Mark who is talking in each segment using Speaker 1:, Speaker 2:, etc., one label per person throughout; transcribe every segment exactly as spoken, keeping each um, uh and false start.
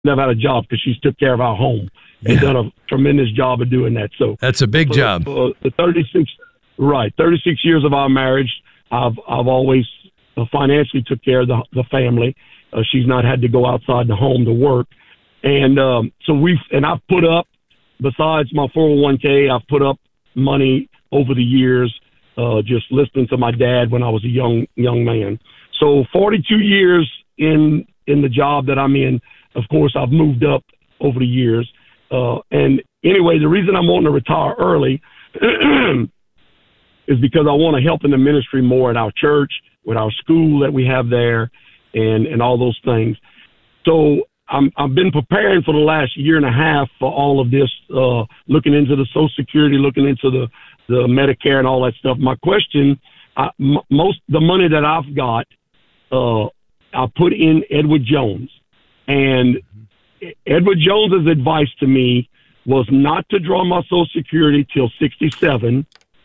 Speaker 1: never had a job because she's took care of our home and
Speaker 2: Yeah.
Speaker 1: done a tremendous job of doing that. So
Speaker 2: That's a big
Speaker 1: for,
Speaker 2: job.
Speaker 1: For the thirty-six, right, thirty-six years of our marriage, I've I've always uh, financially took care of the, the family. Uh, she's not had to go outside the home to work, and um, so we've and I've put up, besides my four oh one k, I've put up money over the years, uh, just listening to my dad when I was a young young man. So forty-two years in in the job that I'm in. Of course, I've moved up over the years. Uh, and anyway, the reason I'm wanting to retire early is because I want to help in the ministry more at our church, with our school that we have there, and, and all those things. So I'm, I've been preparing for the last year and a half for all of this, uh, looking into the Social Security, looking into the, the Medicare and all that stuff. My question, I, m- most the money that I've got, uh, I put in Edward Jones. And Edward Jones's advice to me was not to draw my Social Security till sixty-seven.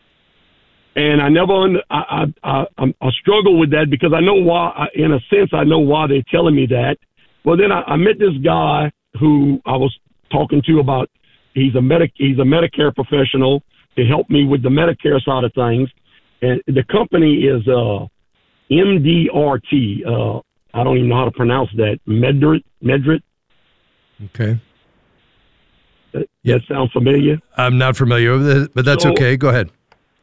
Speaker 1: And I never, I, I, I, I struggle with that because I know why, in a sense, I know why they're telling me that. Well, then I, I met this guy who I was talking to about, he's a medic, he's a Medicare professional to help me with the Medicare side of things. And the company is uh, M D R T. Uh, I don't even know how to pronounce that. Medrit, Medrit.
Speaker 2: Okay.
Speaker 1: That,
Speaker 2: Yep.
Speaker 1: that sounds familiar.
Speaker 2: I'm not familiar with it, but that's
Speaker 1: So-
Speaker 2: okay. Go ahead.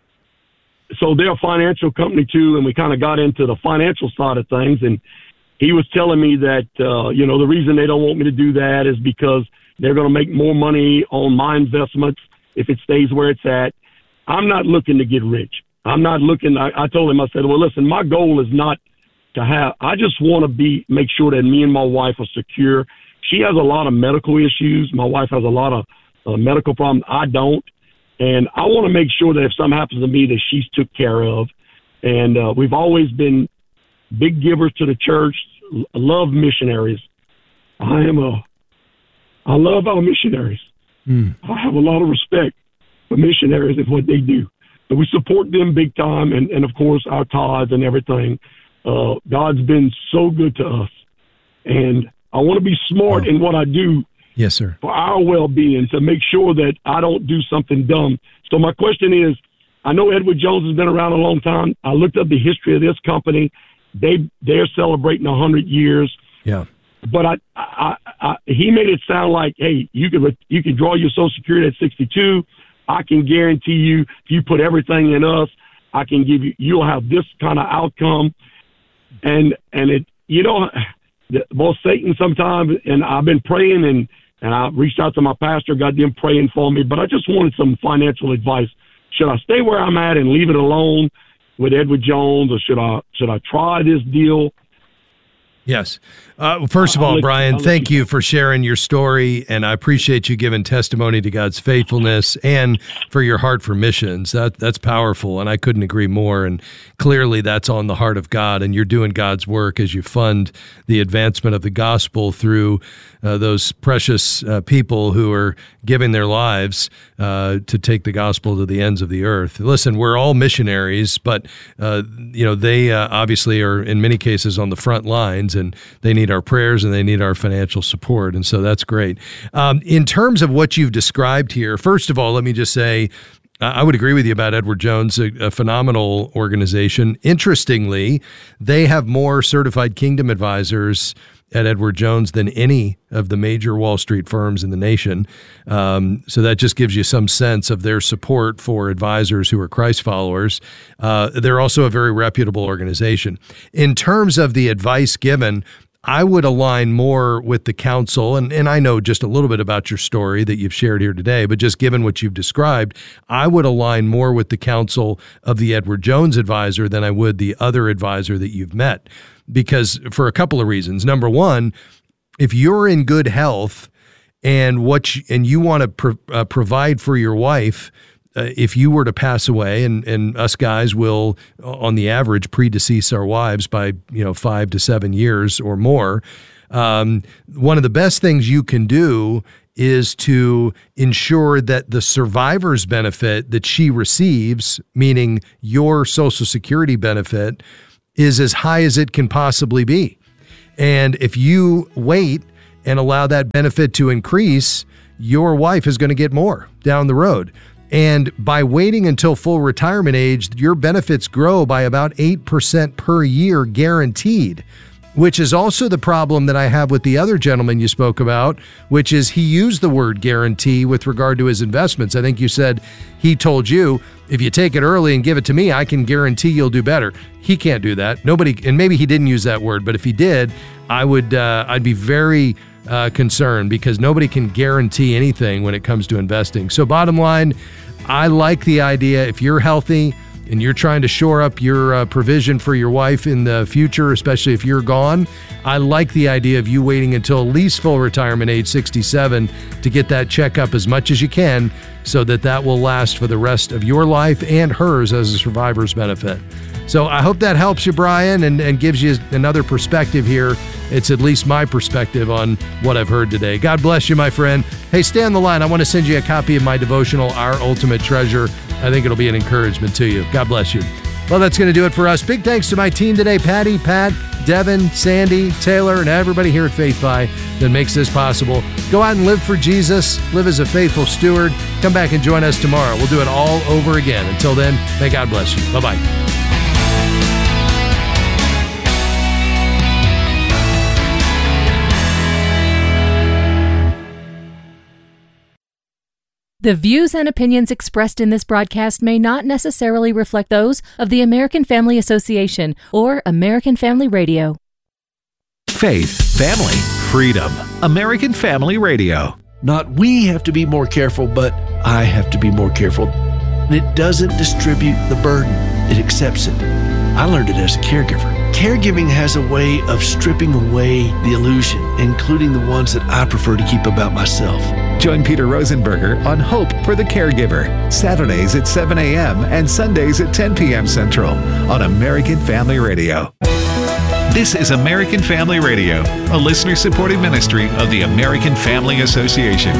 Speaker 1: So they're a financial company too, and we kind of got into the financial side of things. And he was telling me that, uh, you know, the reason they don't want me to do that is because they're going to make more money on my investments if it stays where it's at. I'm not looking to get rich. I'm not looking. I, I told him, I said, well, listen, my goal is not to have, I just want to be, make sure that me and my wife are secure. She has a lot of medical issues. My wife has a lot of uh, medical problems. I don't. And I want to make sure that if something happens to me, that she's took care of. And uh, we've always been big givers to the church. L- love missionaries. I am a, I love our missionaries.
Speaker 2: Mm.
Speaker 1: I have a lot of respect for missionaries and what they do. So we support them big time. And, and of course, our tithes and everything. Uh, God's been so good to us. And I want to be smart
Speaker 2: Oh.
Speaker 1: in what I do
Speaker 2: Yes, sir.
Speaker 1: for our well-being, to make sure that I don't do something dumb. So my question is, I know Edward Jones has been around a long time. I looked up the history of this company. They, they're celebrating one hundred years.
Speaker 2: Yeah.
Speaker 1: But I, I, I, he made it sound like, hey, you can, you can draw your Social Security at sixty-two. I can guarantee you, if you put everything in us, I can give you, you'll have this kind of outcome. And, and it, you know, both Satan sometimes, and I've been praying and, and I reached out to my pastor, got them praying for me, but I just wanted some financial advice. Should I stay where I'm at and leave it alone with Edward Jones, or should I, should I try this deal?
Speaker 2: Yes. Uh, first of
Speaker 1: I'll
Speaker 2: all,
Speaker 1: let-
Speaker 2: Brian,
Speaker 1: I'll let
Speaker 2: thank
Speaker 1: you-
Speaker 2: you for sharing your story, and I appreciate you giving testimony to God's faithfulness and for your heart for missions. That that's powerful, and I couldn't agree more. And clearly, that's on the heart of God, and you're doing God's work as you fund the advancement of the gospel through uh, those precious uh, people who are giving their lives uh, to take the gospel to the ends of the earth. Listen, we're all missionaries, but uh, you know they uh, obviously are in many cases on the front lines, and they need our prayers and they need our financial support. And so that's great. Um, in terms of what you've described here, first of all, let me just say, I would agree with you about Edward Jones, a, a phenomenal organization. Interestingly, they have more certified kingdom advisors at Edward Jones than any of the major Wall Street firms in the nation. Um, so that just gives you some sense of their support for advisors who are Christ followers. Uh, they're also a very reputable organization. In terms of the advice given, I would align more with the counsel, and, and I know just a little bit about your story that you've shared here today, but just given what you've described, I would align more with the counsel of the Edward Jones advisor than I would the other advisor that you've met, because for a couple of reasons. Number one, if you're in good health and what you, and you want to pro, uh, provide for your wife, Uh, if you were to pass away, and, and us guys will, on the average, predecease our wives by, you know, five to seven years or more, um, one of the best things you can do is to ensure that the survivor's benefit that she receives, meaning your Social Security benefit, is as high as it can possibly be. And if you wait and allow that benefit to increase, your wife is going to get more down the road. And by waiting until full retirement age, your benefits grow by about eight percent per year guaranteed, which is also the problem that I have with the other gentleman you spoke about, which is he used the word guarantee with regard to his investments. I think you said he told you, if you take it early and give it to me, I can guarantee you'll do better. He can't do that. Nobody, and maybe he didn't use that word, but if he did, I would, uh, I'd be very uh, concerned, because nobody can guarantee anything when it comes to investing. So bottom line, I like the idea. If you're healthy and you're trying to shore up your uh, provision for your wife in the future, especially if you're gone, I like the idea of you waiting until at least full retirement age sixty-seven to get that checkup as much as you can, so that that will last for the rest of your life and hers as a survivor's benefit. So I hope that helps you, Brian, and, and gives you another perspective here. It's at least my perspective on what I've heard today. God bless you, my friend. Hey, stay on the line. I want to send you a copy of my devotional, Our Ultimate Treasure. I think it'll be an encouragement to you. God bless you. Well, that's going to do it for us. Big thanks to my team today, Patty, Pat, Devin, Sandy, Taylor, and everybody here at FaithFi that makes this possible. Go out and live for Jesus. Live as a faithful steward. Come back and join us tomorrow. We'll do it all over again. Until then, may God bless you. Bye-bye.
Speaker 3: The views and opinions expressed in this broadcast may not necessarily reflect those of the American Family Association or American Family Radio.
Speaker 4: Faith, family, freedom. American Family Radio.
Speaker 5: Not we have to be more careful, but I have to be more careful. And it doesn't distribute the burden. It accepts it. I learned it as a caregiver. Caregiving has a way of stripping away the illusion, including the ones that I prefer to keep about myself.
Speaker 4: Join Peter Rosenberger on Hope for the Caregiver, Saturdays at seven a.m. and Sundays at ten p.m. Central on American Family Radio. This is American Family Radio, a listener-supported ministry of the American Family Association.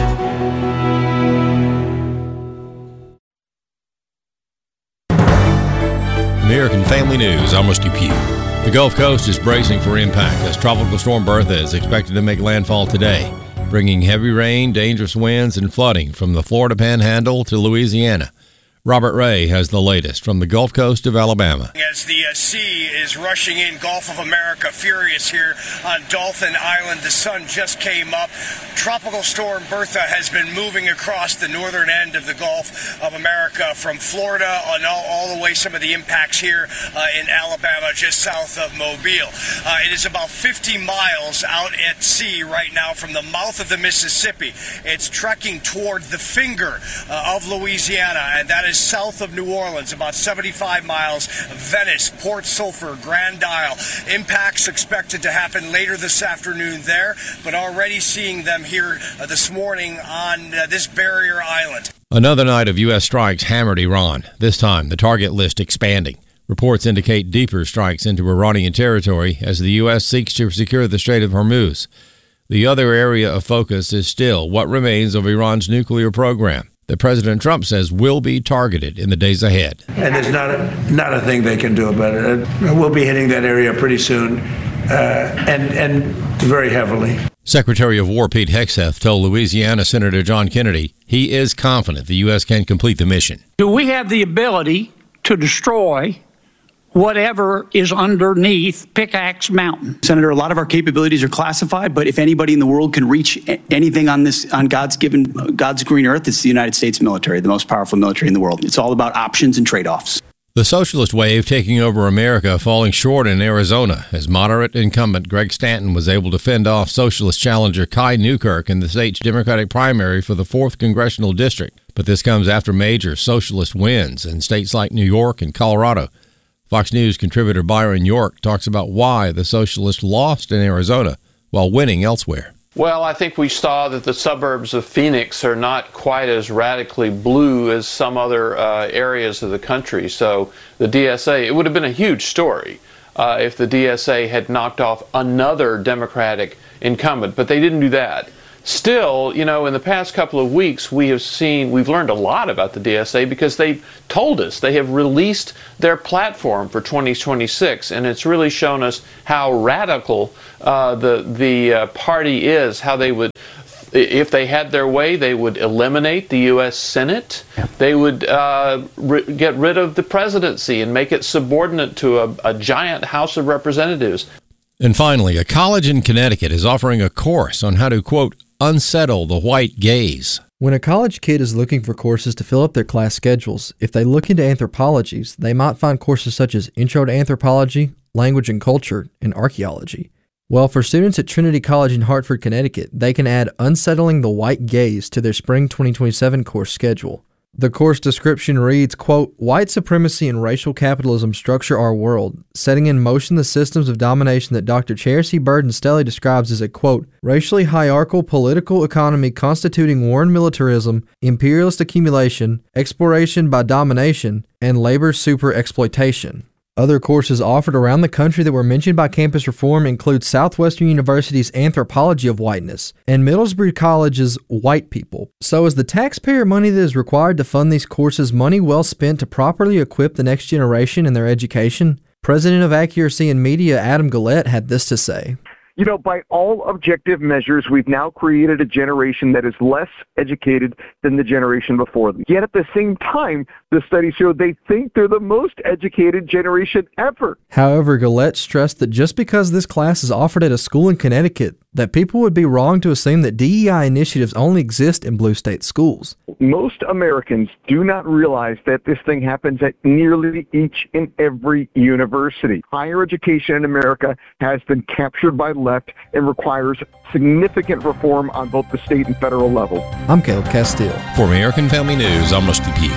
Speaker 6: American Family News, I'm Rusty Pugh. The Gulf Coast is bracing for impact as Tropical Storm Bertha is expected to make landfall today, bringing heavy rain, dangerous winds, and flooding from the Florida Panhandle to Louisiana. Robert Ray has the latest from the Gulf Coast of Alabama.
Speaker 7: As the uh, sea is rushing in, Gulf of America furious here on Dolphin Island. The sun just came up. Tropical Storm Bertha has been moving across the northern end of the Gulf of America from Florida on all, all the way some of the impacts here uh, in Alabama just south of Mobile. Uh, it is about fifty miles out at sea right now from the mouth of the Mississippi. It's trekking toward the finger uh, of Louisiana, and that is south of New Orleans, about seventy-five miles. Venice, Port Sulphur, Grand Isle. Impacts expected to happen later this afternoon there, but already seeing them here uh, this morning on uh, this barrier island.
Speaker 6: Another night of U S strikes hammered Iran, this time the target list expanding. Reports indicate deeper strikes into Iranian territory as the U S seeks to secure the Strait of Hormuz. The other area of focus is still what remains of Iran's nuclear program that President Trump says will be targeted in the days ahead.
Speaker 8: And there's not a, not a thing they can do about it. We'll be hitting that area pretty soon, uh, and, and very heavily.
Speaker 6: Secretary of War Pete Hegseth told Louisiana Senator John Kennedy he is confident the U S can complete the mission.
Speaker 9: Do we have the ability to destroy whatever is underneath Pickaxe Mountain?
Speaker 10: Senator, a lot of our capabilities are classified, but if anybody in the world can reach anything on this, on God's given, God's green earth, it's the United States military, the most powerful military in the world. It's all about options and trade-offs.
Speaker 6: The socialist wave taking over America falling short in Arizona as moderate incumbent Greg Stanton was able to fend off socialist challenger Kai Newkirk in the state's Democratic primary for the fourth Congressional District. But this comes after major socialist wins in states like New York and Colorado. Fox News contributor Byron York talks about why the socialists lost in Arizona while winning elsewhere.
Speaker 11: Well, I think we saw that the suburbs of Phoenix are not quite as radically blue as some other uh, areas of the country. So the D S A, it would have been a huge story uh, if the D S A had knocked off another Democratic incumbent, but they didn't do that. still, you know, in the past couple of weeks, we have seen, we've learned a lot about the D S A because they've told us, they have released their platform for twenty twenty-six, and it's really shown us how radical uh, the, the uh, party is, how they would, if they had their way, they would eliminate the U S Senate. They would uh, ri- get rid of the presidency and make it subordinate to a, a giant House of Representatives.
Speaker 6: And finally, a college in Connecticut is offering a course on how to, quote, unsettle the white gaze.
Speaker 12: When a college kid is looking for courses to fill up their class schedules, if they look into anthropologies, they might find courses such as Intro to Anthropology, Language and Culture, and Archaeology. Well, for students at Trinity College in Hartford, Connecticut, they can add Unsettling the White Gaze to their spring twenty twenty-seven course schedule. The course description reads, quote, white supremacy and racial capitalism structure our world, setting in motion the systems of domination that Doctor Cherisy Burden Stelly describes as a, quote, racially hierarchical political economy constituting war and militarism, imperialist accumulation, exploration by domination, and labor super exploitation. Other courses offered around the country that were mentioned by Campus Reform include Southwestern University's Anthropology of Whiteness and Middlesbrough College's White People. So is the taxpayer money that is required to fund these courses money well spent to properly equip the next generation in their education? President of Accuracy in Media Adam Gullett had this to say.
Speaker 13: You know, by all objective measures, we've now created a generation that is less educated than the generation before them. Yet at the same time, the studies show they think they're the most educated generation ever.
Speaker 12: However, Gullett stressed that just because this class is offered at a school in Connecticut, that people would be wrong to assume that D E I initiatives only exist in blue state schools.
Speaker 13: Most Americans do not realize that this thing happens at nearly each and every university. Higher education in America has been captured by left and requires significant reform on both the state and federal level.
Speaker 12: I'm Caleb Castile.
Speaker 6: For American Family News, I'm Rusty Pugh.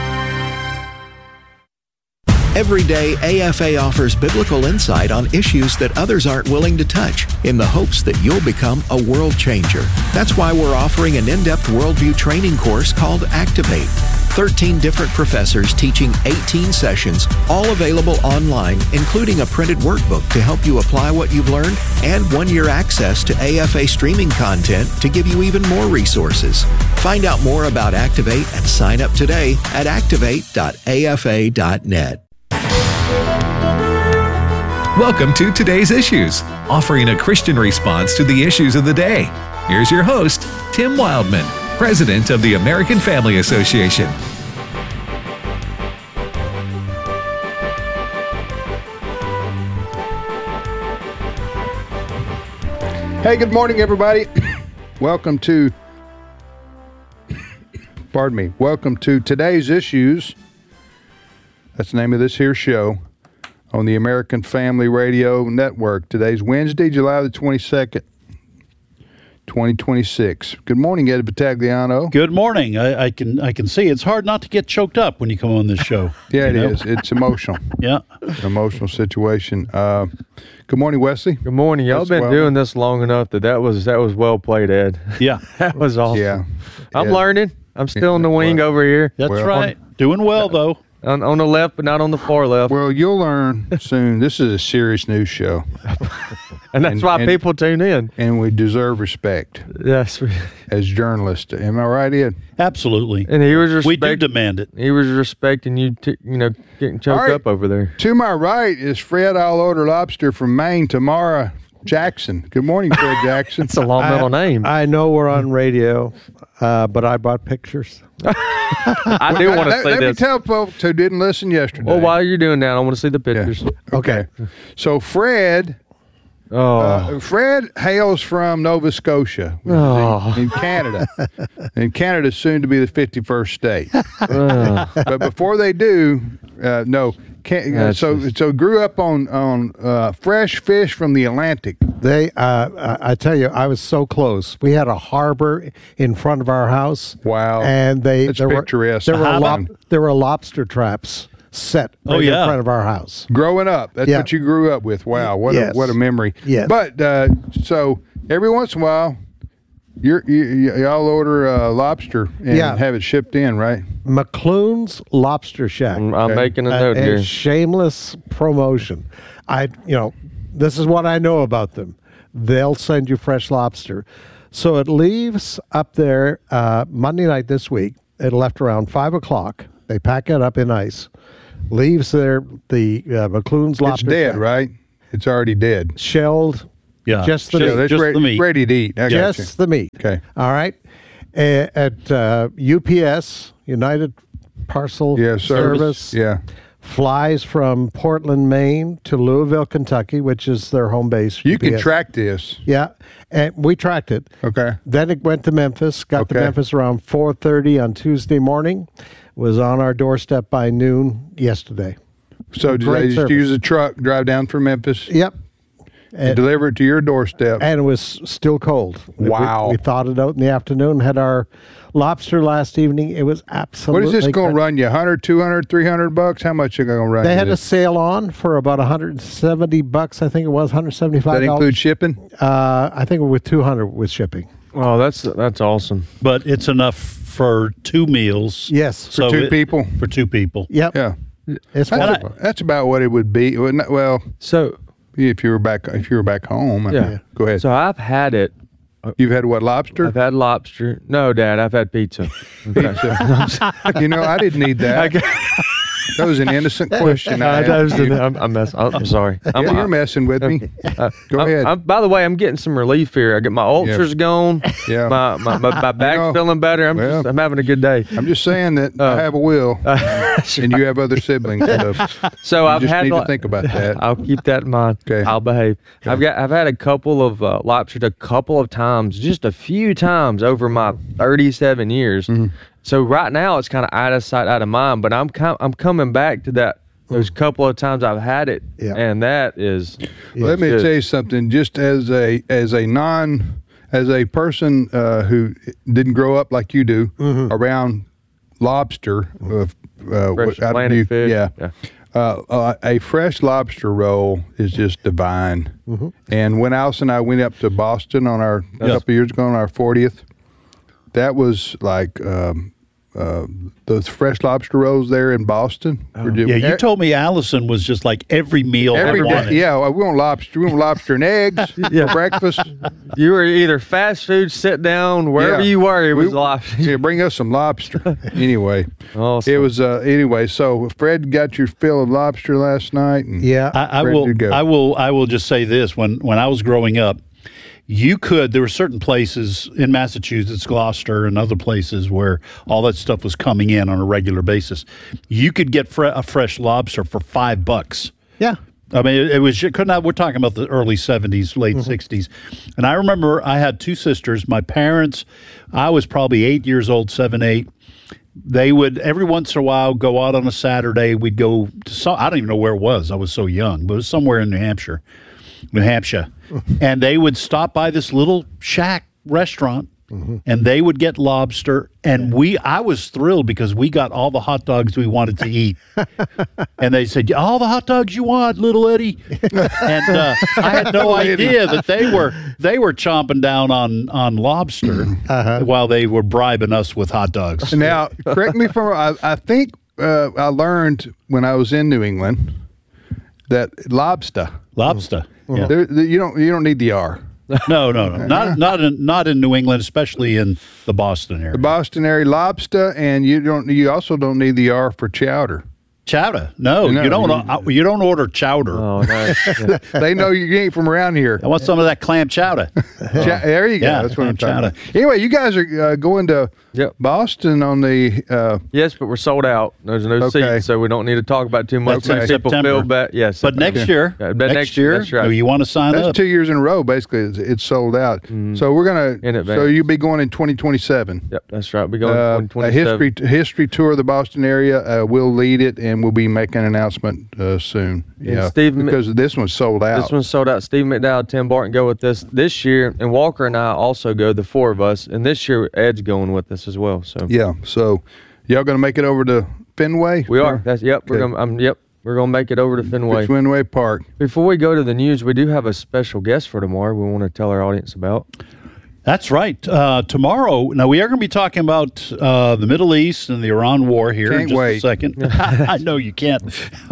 Speaker 4: Every day, A F A offers biblical insight on issues that others aren't willing to touch in the hopes that you'll become a world changer. That's why we're offering an in-depth worldview training course called Activate. thirteen different professors teaching eighteen sessions, all available online, including a printed workbook to help you apply what you've learned and one-year access to A F A streaming content to give you even more resources. Find out more about Activate and sign up today at activate dot a f a dot net. Welcome to Today's Issues, offering a Christian response to the issues of the day. Here's your host, Tim Wildman, President of the American Family Association.
Speaker 14: Hey, good morning, everybody. Welcome to, pardon me, welcome to Today's Issues. That's the name of this here show on the American Family Radio Network. Today's Wednesday, July the twenty-second, twenty twenty-six. Good morning, Ed Battagliano.
Speaker 15: Good morning. I, I can I can see it's hard not to get choked up when you come on this show.
Speaker 14: Yeah, it
Speaker 15: know?
Speaker 14: is. It's emotional.
Speaker 15: Yeah.
Speaker 14: It's an emotional situation. Uh, good morning, Wesley.
Speaker 16: Good morning. Y'all
Speaker 14: That's
Speaker 16: been
Speaker 14: well.
Speaker 16: doing this long enough that that was that was well played, Ed.
Speaker 15: Yeah.
Speaker 16: That was awesome.
Speaker 14: Yeah.
Speaker 16: I'm
Speaker 14: Yeah.
Speaker 16: learning. I'm still in the wing
Speaker 14: Well,
Speaker 16: over here.
Speaker 15: That's
Speaker 14: Well,
Speaker 15: right. Doing well, though.
Speaker 16: On, on the left, but not on the far left.
Speaker 14: Well, you'll learn soon. This is a serious news show.
Speaker 16: And that's
Speaker 14: and-
Speaker 16: why
Speaker 14: and-
Speaker 16: people tune in.
Speaker 14: And we deserve respect
Speaker 16: Yes.
Speaker 14: as journalists. Am I right, Ed?
Speaker 15: Absolutely.
Speaker 16: And he was
Speaker 15: We do
Speaker 16: respect,
Speaker 15: demand it.
Speaker 16: he was respecting you, t- you know, getting choked
Speaker 14: All right.
Speaker 16: up over there.
Speaker 14: To my right is Fred All Order Lobster from Maine, Tamara Jackson. Good morning, Fred Jackson.
Speaker 16: It's a long middle name.
Speaker 17: I know we're on radio, uh, but I bought pictures.
Speaker 16: I do want to
Speaker 14: let,
Speaker 16: say
Speaker 14: let me
Speaker 16: this.
Speaker 14: tell folks who didn't listen yesterday.
Speaker 16: Well, while you're doing that, I want to see the pictures.
Speaker 14: Okay. So Fred,
Speaker 16: Oh,
Speaker 14: uh, Fred hails from Nova Scotia
Speaker 16: Oh.
Speaker 14: in Canada. And Canada's soon to be the fifty-first state.
Speaker 16: oh.
Speaker 14: But before they do, uh, no. Can, uh,
Speaker 16: That's
Speaker 14: so
Speaker 16: just-
Speaker 14: so grew up on on uh, fresh fish from the Atlantic.
Speaker 17: They, uh, I I tell you, I was so close. We had a harbor in front of our house.
Speaker 14: Wow.
Speaker 17: And they
Speaker 14: That's
Speaker 17: there were
Speaker 14: picturesque.
Speaker 17: there were
Speaker 14: How
Speaker 17: lob,
Speaker 14: about-
Speaker 17: there were lobster traps set
Speaker 15: Oh,
Speaker 17: right
Speaker 15: yeah.
Speaker 17: in front of our house.
Speaker 14: Growing up, that's
Speaker 17: Yeah.
Speaker 14: what you grew up with. Wow, what
Speaker 17: Yes.
Speaker 14: a, what a memory.
Speaker 17: Yes.
Speaker 14: But uh, so every once in a while, you're, you y'all order uh, lobster and
Speaker 17: Yeah.
Speaker 14: have it shipped in, right?
Speaker 17: McClune's Lobster Shack.
Speaker 16: I'm, I'm
Speaker 14: Okay.
Speaker 16: making a
Speaker 17: A-
Speaker 16: note
Speaker 17: a
Speaker 16: here.
Speaker 17: shameless promotion. I, you know, this is what I know about them. They'll send you fresh lobster. So it leaves up there uh, Monday night this week. It left around five o'clock. They pack it up in ice. Leaves there the uh, McClune's lobster.
Speaker 14: It's dead,
Speaker 17: shack.
Speaker 14: right? It's already dead.
Speaker 17: Shelled.
Speaker 15: Yeah.
Speaker 17: Just the
Speaker 14: So
Speaker 17: meat.
Speaker 14: that's
Speaker 15: Just
Speaker 14: re-
Speaker 15: the meat.
Speaker 14: ready to eat. I got
Speaker 17: Just
Speaker 14: you.
Speaker 17: the meat.
Speaker 14: Okay.
Speaker 17: All right. A- At uh, U P S, United Parcel
Speaker 14: Yeah, service.
Speaker 17: Service,
Speaker 14: Yeah.
Speaker 17: flies from Portland, Maine to Louisville, Kentucky, which is their home base.
Speaker 14: You
Speaker 17: U P S.
Speaker 14: can track this.
Speaker 17: Yeah, and we tracked it.
Speaker 14: Okay.
Speaker 17: Then it went to Memphis. Got to
Speaker 14: Okay.
Speaker 17: Memphis around four thirty on Tuesday morning. Was on our doorstep by noon yesterday.
Speaker 14: So did
Speaker 17: Great
Speaker 14: they just
Speaker 17: service.
Speaker 14: use a truck, drive down from Memphis,
Speaker 17: Yep.
Speaker 14: and deliver it to your doorstep?
Speaker 17: And it was still cold. We-
Speaker 14: Wow.
Speaker 17: We, we thawed it out in the afternoon. Had our lobster last evening. It was
Speaker 14: What
Speaker 17: absolutely.
Speaker 14: is this going to
Speaker 17: good.
Speaker 14: run you? one hundred, two hundred, three hundred bucks? How much are they going to run
Speaker 17: They
Speaker 14: you
Speaker 17: had a
Speaker 14: this?
Speaker 17: sale on for about one hundred seventy bucks. I think it was one hundred seventy-five
Speaker 14: That
Speaker 17: dollars.
Speaker 14: include shipping?
Speaker 17: Uh, I think with two hundred with shipping.
Speaker 16: Oh, that's that's awesome.
Speaker 15: But it's enough for two meals.
Speaker 17: Yes.
Speaker 14: For
Speaker 15: So
Speaker 14: two
Speaker 15: it-
Speaker 14: people?
Speaker 15: For two people.
Speaker 17: Yep.
Speaker 14: Yeah.
Speaker 17: It's
Speaker 14: That's,
Speaker 17: wonderful.
Speaker 14: that's about what it would be. Wouldn't it? Well,
Speaker 16: So
Speaker 14: if you were back, if you were back home,
Speaker 16: yeah.
Speaker 14: Go ahead.
Speaker 16: So I've had it.
Speaker 14: You've had what, lobster?
Speaker 16: I've had lobster. No, Dad, I've had pizza.
Speaker 14: Pizza. You know, I didn't need that. That was an innocent question. I
Speaker 16: I,
Speaker 14: asked you.
Speaker 16: I'm, I'm, mess, I'm sorry. I'm,
Speaker 14: Yeah, you're messing with me.
Speaker 16: Uh,
Speaker 14: Go
Speaker 16: I'm-
Speaker 14: ahead.
Speaker 16: I'm- by the way, I'm getting some relief here. I get my ulcers gone.
Speaker 14: Yeah.
Speaker 16: My my, my, my back's
Speaker 14: know,
Speaker 16: feeling better. I'm
Speaker 14: well,
Speaker 16: just, I'm having a good day.
Speaker 14: I'm just saying that
Speaker 16: Uh,
Speaker 14: I have a will, and you have other siblings. So,
Speaker 16: So
Speaker 14: you
Speaker 16: I've
Speaker 14: just
Speaker 16: had
Speaker 14: need
Speaker 16: li-
Speaker 14: to think about that.
Speaker 16: I'll keep that in mind.
Speaker 14: Okay.
Speaker 16: I'll behave. I've got I've had a couple of uh, lobsters a couple of times, just a few times over my thirty-seven years.
Speaker 14: Mm-hmm.
Speaker 16: So right now it's kind of out of sight, out of mind. But I'm com- I'm coming back to that those couple of times I've had it,
Speaker 17: Yeah.
Speaker 16: and that is.
Speaker 14: Let me
Speaker 16: good.
Speaker 14: tell you something. Just as a as a non as a person uh, who didn't grow up like you do around lobster, uh, uh,
Speaker 16: Fresh
Speaker 14: out of
Speaker 16: Atlantic
Speaker 14: New-
Speaker 16: fish,
Speaker 14: yeah.
Speaker 16: yeah.
Speaker 14: Uh, uh, a fresh lobster roll is just divine.
Speaker 17: Mm-hmm.
Speaker 14: And when Alice and I went up to Boston on our a
Speaker 15: Yes.
Speaker 14: couple years ago on our fortieth, that was like um, uh, those fresh lobster rolls there in Boston. were just-
Speaker 15: Yeah, you told me Allison was just like every meal
Speaker 14: Every
Speaker 15: I
Speaker 14: day,
Speaker 15: wanted.
Speaker 14: yeah. well, We want lobster. We want lobster and eggs for breakfast.
Speaker 16: You were either fast food, sit down, wherever
Speaker 14: Yeah.
Speaker 16: you were, it was
Speaker 14: We-
Speaker 16: lobster.
Speaker 14: Yeah, bring us some lobster. Anyway,
Speaker 16: Awesome.
Speaker 14: it was uh, anyway. So Fred got your fill of lobster last night. And
Speaker 17: Yeah.
Speaker 15: I, I
Speaker 14: ready
Speaker 15: will.
Speaker 14: to go.
Speaker 15: I will. I will just say this: when when I was growing up, you could. There were certain places in Massachusetts, Gloucester, and other places where all that stuff was coming in on a regular basis. You could get fre- a fresh lobster for five bucks.
Speaker 17: Yeah.
Speaker 15: I mean, it, it was could not. We're talking about the early seventies, late
Speaker 17: Mm-hmm.
Speaker 15: sixties, and I remember I had two sisters. My parents, I was probably eight years old, seven, eight. They would every once in a while go out on a Saturday. We'd go to some. I don't even know where it was. I was so young, but it was somewhere in New Hampshire, New Hampshire, and they would stop by this little shack restaurant. And they would get lobster, and we. I was thrilled because we got all the hot dogs we wanted to eat, and they said, "All the hot dogs you want, little Eddie." And uh, I had no idea that they were they were chomping down on on lobster while they were bribing us with hot dogs.
Speaker 14: Now, correct me if I'm wrong. I, I think uh, I learned when I was in New England that lobster,
Speaker 15: Lobster. Yeah.
Speaker 14: there, there- you don't you don't need the R.
Speaker 15: No, no, no, not not in not in New England, especially in the Boston area.
Speaker 14: The Boston area lobster, and you don't. You also don't need the R for chowder.
Speaker 15: Chowder? No,
Speaker 14: No,
Speaker 15: you don't.
Speaker 14: you-
Speaker 15: uh, you don't order chowder.
Speaker 16: Oh, nice. Yeah.
Speaker 14: They know you ain't from around here.
Speaker 15: I want some of that clam chowder.
Speaker 14: Cha- there you go.
Speaker 15: Yeah,
Speaker 14: That's what I'm
Speaker 15: clam
Speaker 14: talking about. Anyway, you guys are uh, going to
Speaker 16: Yep.
Speaker 14: Boston on the. Uh,
Speaker 16: Yes, but we're sold out. There's no
Speaker 14: Okay.
Speaker 16: seats, so we don't need to talk about too much.
Speaker 14: Okay.
Speaker 16: People
Speaker 15: September.
Speaker 16: feel bad. Yes,
Speaker 15: But next year,
Speaker 16: Yeah, but
Speaker 15: next, year,
Speaker 16: that's right.
Speaker 15: no, you want to sign
Speaker 14: that's
Speaker 15: up?
Speaker 14: two years in a row. Basically, it's, it's sold out. So we're gonna.
Speaker 16: In advance.
Speaker 14: So you'll be going in twenty twenty-seven.
Speaker 16: Yep, that's right. We go
Speaker 14: Uh,
Speaker 16: in
Speaker 14: a
Speaker 16: twenty-seven.
Speaker 14: history history tour of the Boston area. Uh, we'll lead it, and we'll be making an announcement uh, soon. Yeah,
Speaker 16: Steve Mi-
Speaker 14: because this one's sold out.
Speaker 16: This one's sold out. Steve McDowell, Tim Barton go with us this year, and Walker and I also go. The four of us, and this year Ed's going with us as well. So
Speaker 14: Yeah. So y'all gonna make it over to Fenway?
Speaker 16: we are. That's yep. We're
Speaker 14: Okay.
Speaker 16: gonna. I'm yep. We're gonna make it over to Fenway.
Speaker 14: Fenway Park.
Speaker 16: Before we go to the news, we do have a special guest for tomorrow. We want to tell our audience about.
Speaker 15: That's right. Uh, tomorrow, now we are going to be talking about uh, the Middle East and the Iran war here
Speaker 14: Can't
Speaker 15: in just
Speaker 14: wait.
Speaker 15: a second. I know you can't.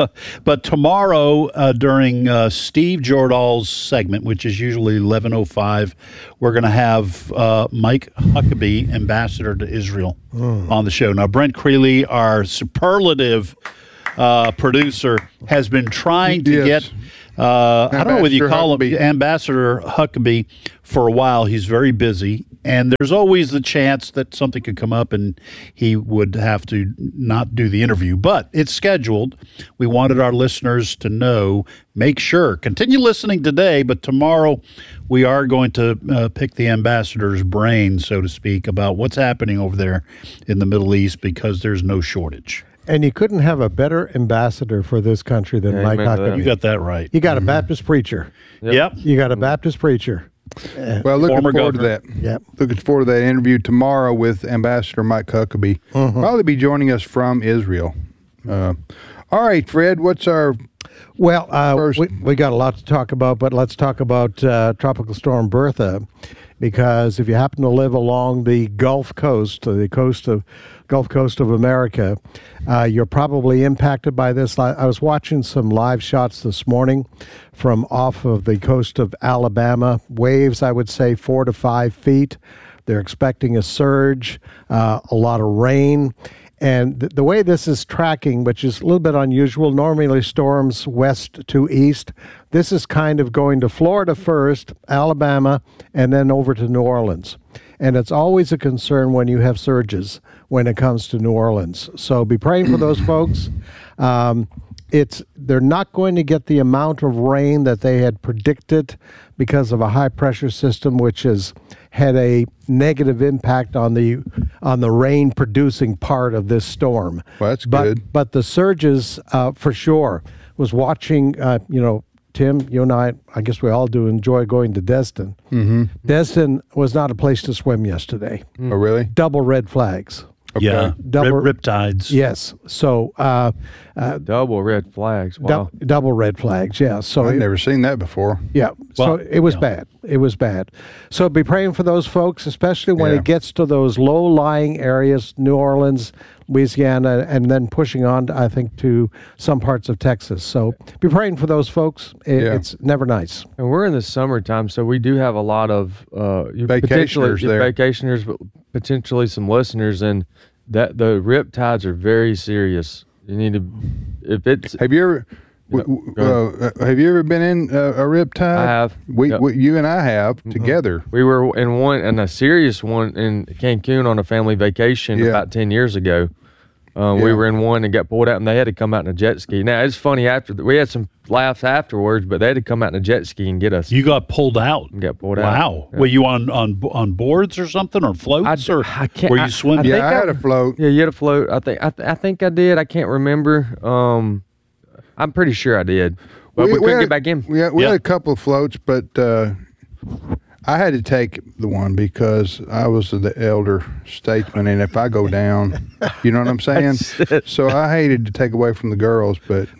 Speaker 15: But tomorrow, uh, during uh, Steve Jordahl's segment, which is usually eleven oh five, we're going to have uh, Mike Huckabee, ambassador to Israel, mm. on the show. Now, Brent Creeley, our superlative uh, producer, has been trying to
Speaker 14: yes.
Speaker 15: get... Uh, I don't know whether you call
Speaker 14: Huckabee.
Speaker 15: him Ambassador Huckabee for a while. He's very busy, and there's always the chance that something could come up and he would have to not do the interview. But it's scheduled. We wanted our listeners to know. Make sure. Continue listening today, but tomorrow we are going to uh, pick the ambassador's brain, so to speak, about what's happening over there in the Middle East because there's no shortage.
Speaker 17: And you couldn't have a better ambassador for this country than
Speaker 15: Yeah,
Speaker 17: Mike Huckabee.
Speaker 15: You got that right.
Speaker 17: You got a Baptist preacher.
Speaker 15: Yep. Yep.
Speaker 17: You got a Baptist preacher.
Speaker 14: Well, looking
Speaker 17: Former
Speaker 14: forward
Speaker 17: governor.
Speaker 14: to that.
Speaker 17: Yep.
Speaker 14: Looking forward to that interview tomorrow with Ambassador Mike Huckabee.
Speaker 17: Mhm.
Speaker 14: Probably be joining us from Israel. Uh, all right, Fred, what's our...
Speaker 17: Well, uh, we, we got a lot to talk about, but let's talk about uh, Tropical Storm Bertha, because if you happen to live along the Gulf Coast, the coast of Gulf Coast of America, uh, you're probably impacted by this. I, I was watching some live shots this morning from off of the coast of Alabama. Waves, I would say, four to five feet. They're expecting a surge, uh, a lot of rain. And th- the way this is tracking, which is a little bit unusual, normally storms west to east. This is kind of going to Florida first, Alabama, and then over to New Orleans. And it's always a concern when you have surges when it comes to New Orleans. So be praying for those folks. Um, it's they're not going to get the amount of rain that they had predicted because of a high pressure system, which has had a negative impact on the on the rain producing part of this storm.
Speaker 14: Well, that's
Speaker 17: but,
Speaker 14: good.
Speaker 17: But the surges, uh, for sure, was watching. Uh, you know, Tim, you and I, I guess we all do enjoy going to Destin.
Speaker 14: Mm-hmm.
Speaker 17: Destin was not a place to swim yesterday.
Speaker 14: Oh, really?
Speaker 17: Double red flags.
Speaker 14: Okay.
Speaker 15: Yeah,
Speaker 17: Double
Speaker 15: rip, riptides.
Speaker 17: Yes. So uh, uh,
Speaker 16: double red flags. Wow.
Speaker 17: dou- double red flags. Yeah. So
Speaker 14: I've
Speaker 17: it-
Speaker 14: never seen that before.
Speaker 17: Yeah. So
Speaker 15: Well,
Speaker 17: it was
Speaker 15: yeah.
Speaker 17: bad. It was bad. So be praying for those folks, especially when
Speaker 14: Yeah.
Speaker 17: it gets to those low-lying areas, New Orleans, Louisiana, and then pushing on, I think, to some parts of Texas. So be praying for those folks. It,
Speaker 14: Yeah.
Speaker 17: It's never nice.
Speaker 16: And we're in the summertime, so we do have a lot of uh, you- potentially
Speaker 14: Vacationers there.
Speaker 16: vacationers, but potentially some listeners, and that the rip tides are very serious. You need to, if it's.
Speaker 14: Have you ever... w- w- uh, have you ever been in uh, a riptide?
Speaker 16: I have.
Speaker 14: We,
Speaker 16: Yep.
Speaker 14: we, you and I have together.
Speaker 16: We were in one, in a serious one in Cancun on a family vacation
Speaker 14: Yeah.
Speaker 16: about ten years ago. Um, We
Speaker 14: Yeah.
Speaker 16: were in one and got pulled out, and they had to come out in a jet ski. Now it's funny after we had some laughs afterwards, but they had to come out in a jet ski and get us.
Speaker 15: You got pulled out.
Speaker 16: And got pulled out.
Speaker 15: Wow.
Speaker 16: Yeah.
Speaker 15: Were you on, on on boards or something, or floats,
Speaker 16: I-
Speaker 15: or
Speaker 16: I can't-
Speaker 15: were you
Speaker 16: I-
Speaker 15: swimming?
Speaker 16: I think
Speaker 14: Yeah, I had a float.
Speaker 16: Yeah, you had a float. I think I, th- I think I did. I can't remember. Um, I'm pretty sure I did, but we, couldn't
Speaker 14: had,
Speaker 16: get back in.
Speaker 14: We, had, we
Speaker 15: Yeah.
Speaker 14: had a couple of floats, but uh, I had to take the one because I was the elder statesman, and if I go down, you know what I'm saying? So I hated to take away from the girls, but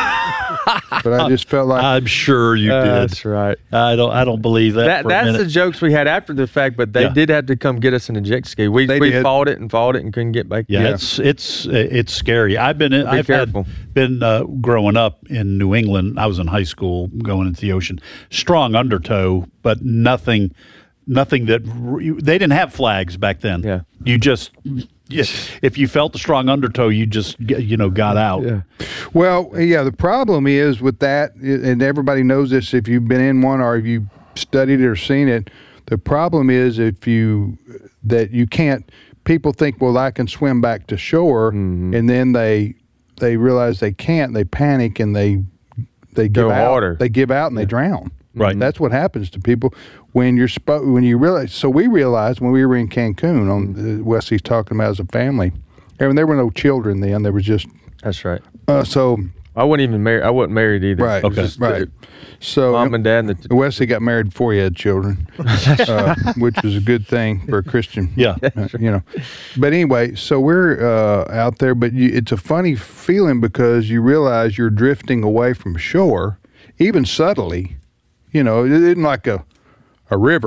Speaker 14: but I just felt like
Speaker 15: I'm sure you
Speaker 16: Uh,
Speaker 15: did.
Speaker 16: That's right.
Speaker 15: I don't. I don't believe that.
Speaker 16: That,
Speaker 15: for a
Speaker 16: that's
Speaker 15: minute.
Speaker 16: the jokes we had after the fact, but they
Speaker 15: Yeah.
Speaker 16: did have to come get us in a jet ski. We
Speaker 14: They
Speaker 16: we
Speaker 14: did.
Speaker 16: fought it and fought it and couldn't get back.
Speaker 15: Yeah,
Speaker 16: in.
Speaker 15: it's it's it's scary. I've been in,
Speaker 16: Be
Speaker 15: I've
Speaker 16: careful.
Speaker 15: had, been uh, growing up in New England. I was in high school going into the ocean. Strong undertow, but nothing, nothing that re- they didn't have flags back then.
Speaker 16: Yeah.
Speaker 15: you just yeah, if you felt the strong undertow, you just g- you know got out.
Speaker 16: Yeah.
Speaker 14: Well, yeah, the problem is with that, and everybody knows this if you've been in one or if you studied it or seen it, the problem is if you, that you can't, people think, well, I can swim back to shore,
Speaker 16: Mm-hmm.
Speaker 14: and then they they realize they can't, they panic, and they they give
Speaker 16: Go
Speaker 14: out.
Speaker 16: harder.
Speaker 14: They give out and they drown.
Speaker 15: Right.
Speaker 14: That's what happens to people when you're spo- when you realize. So we realized when we were in Cancun, on uh, Wesley's talking about as a family, I mean, there were no children then. There was just
Speaker 16: That's right.
Speaker 14: uh, so
Speaker 16: I wasn't even married. I wasn't married either.
Speaker 14: right,
Speaker 16: It was just
Speaker 14: right.
Speaker 16: the
Speaker 14: So
Speaker 16: Mom and dad. And the,
Speaker 14: Wesley got married before he had children, uh, which was a good thing for a Christian.
Speaker 15: Yeah.
Speaker 14: uh, you know. But anyway, so we're uh, out there, but you, it's a funny feeling because you realize you're drifting away from shore, even subtly. You know, it isn't like a a river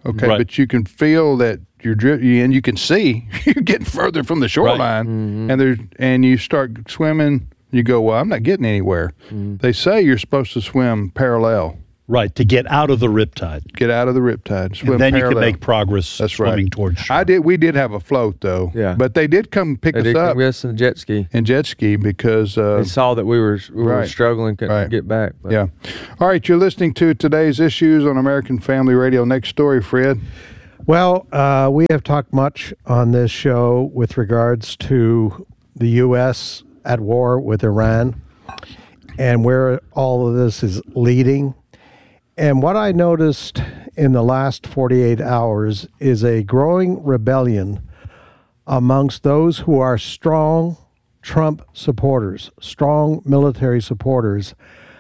Speaker 14: Okay,
Speaker 15: Right.
Speaker 14: but you can feel that you're drifting, and you can see you're getting further from the shoreline,
Speaker 16: Right. Mm-hmm.
Speaker 14: and there's and you start swimming. You go, well, I'm not getting anywhere.
Speaker 16: Mm-hmm.
Speaker 14: They say you're supposed to swim parallel.
Speaker 15: Right, to get out of the riptide.
Speaker 14: Get out of the riptide. Swim
Speaker 15: And then
Speaker 14: parallel.
Speaker 15: you can make progress
Speaker 14: That's
Speaker 15: swimming
Speaker 14: right.
Speaker 15: towards shore.
Speaker 14: I did. We did have a float though.
Speaker 16: Yeah.
Speaker 14: But they did come pick
Speaker 16: They
Speaker 14: us
Speaker 16: did
Speaker 14: up.
Speaker 16: come get us in a jet ski.
Speaker 14: In jet ski because uh,
Speaker 16: They saw that we were we were
Speaker 14: right.
Speaker 16: struggling, couldn't
Speaker 14: Right.
Speaker 16: get back. But.
Speaker 14: Yeah. All right, you're listening to today's issues on American Family Radio. Next story, Fred.
Speaker 17: Well, uh, we have talked much on this show with regards to the U S at war with Iran and where all of this is leading. And what I noticed in the last forty-eight hours is a growing rebellion amongst those who are strong Trump supporters, strong military supporters,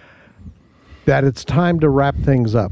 Speaker 17: that it's time to wrap things up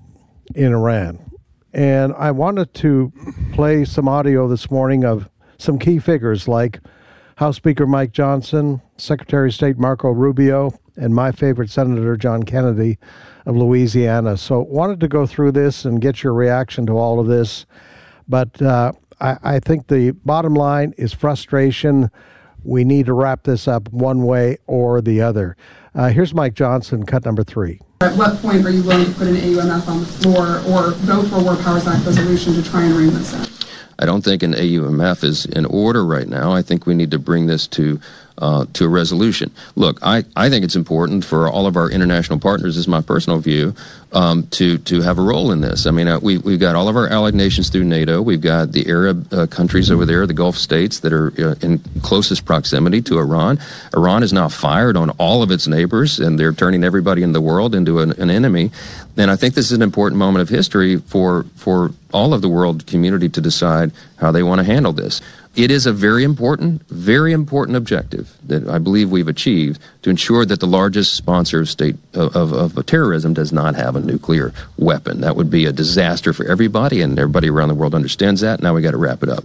Speaker 17: in Iran. And I wanted to play some audio this morning of some key figures like House Speaker Mike Johnson, Secretary of State Marco Rubio, and my favorite Senator John Kennedy of Louisiana. So wanted to go through this and get your reaction to all of this. But uh, I, I think the bottom line is frustration. We need to wrap this up one way or the other. Uh, here's Mike Johnson, cut number three.
Speaker 18: At what point are you willing to put an A U M F on the floor or vote for a War Powers Act resolution to try and rein this in?
Speaker 19: I don't think an A U M F is in order right now. I think we need to bring this to uh, to a resolution. Look, I, I think it's important for all of our international partners, this is my personal view, um, to to have a role in this. I mean, uh, we, we've got all of our allied nations through NATO. We've got the Arab uh, countries over there, the Gulf states that are uh, in closest proximity to Iran. Iran is now fired on all of its neighbors, and they're turning everybody in the world into an, an enemy. And I think this is an important moment of history for for all of the world community to decide how they want to handle this. It is a very important, very important objective that I believe we've achieved to ensure that the largest sponsor of state of, of, of terrorism does not have a nuclear weapon. That would be a disaster for everybody, and everybody around the world understands that. Now we got to wrap it up.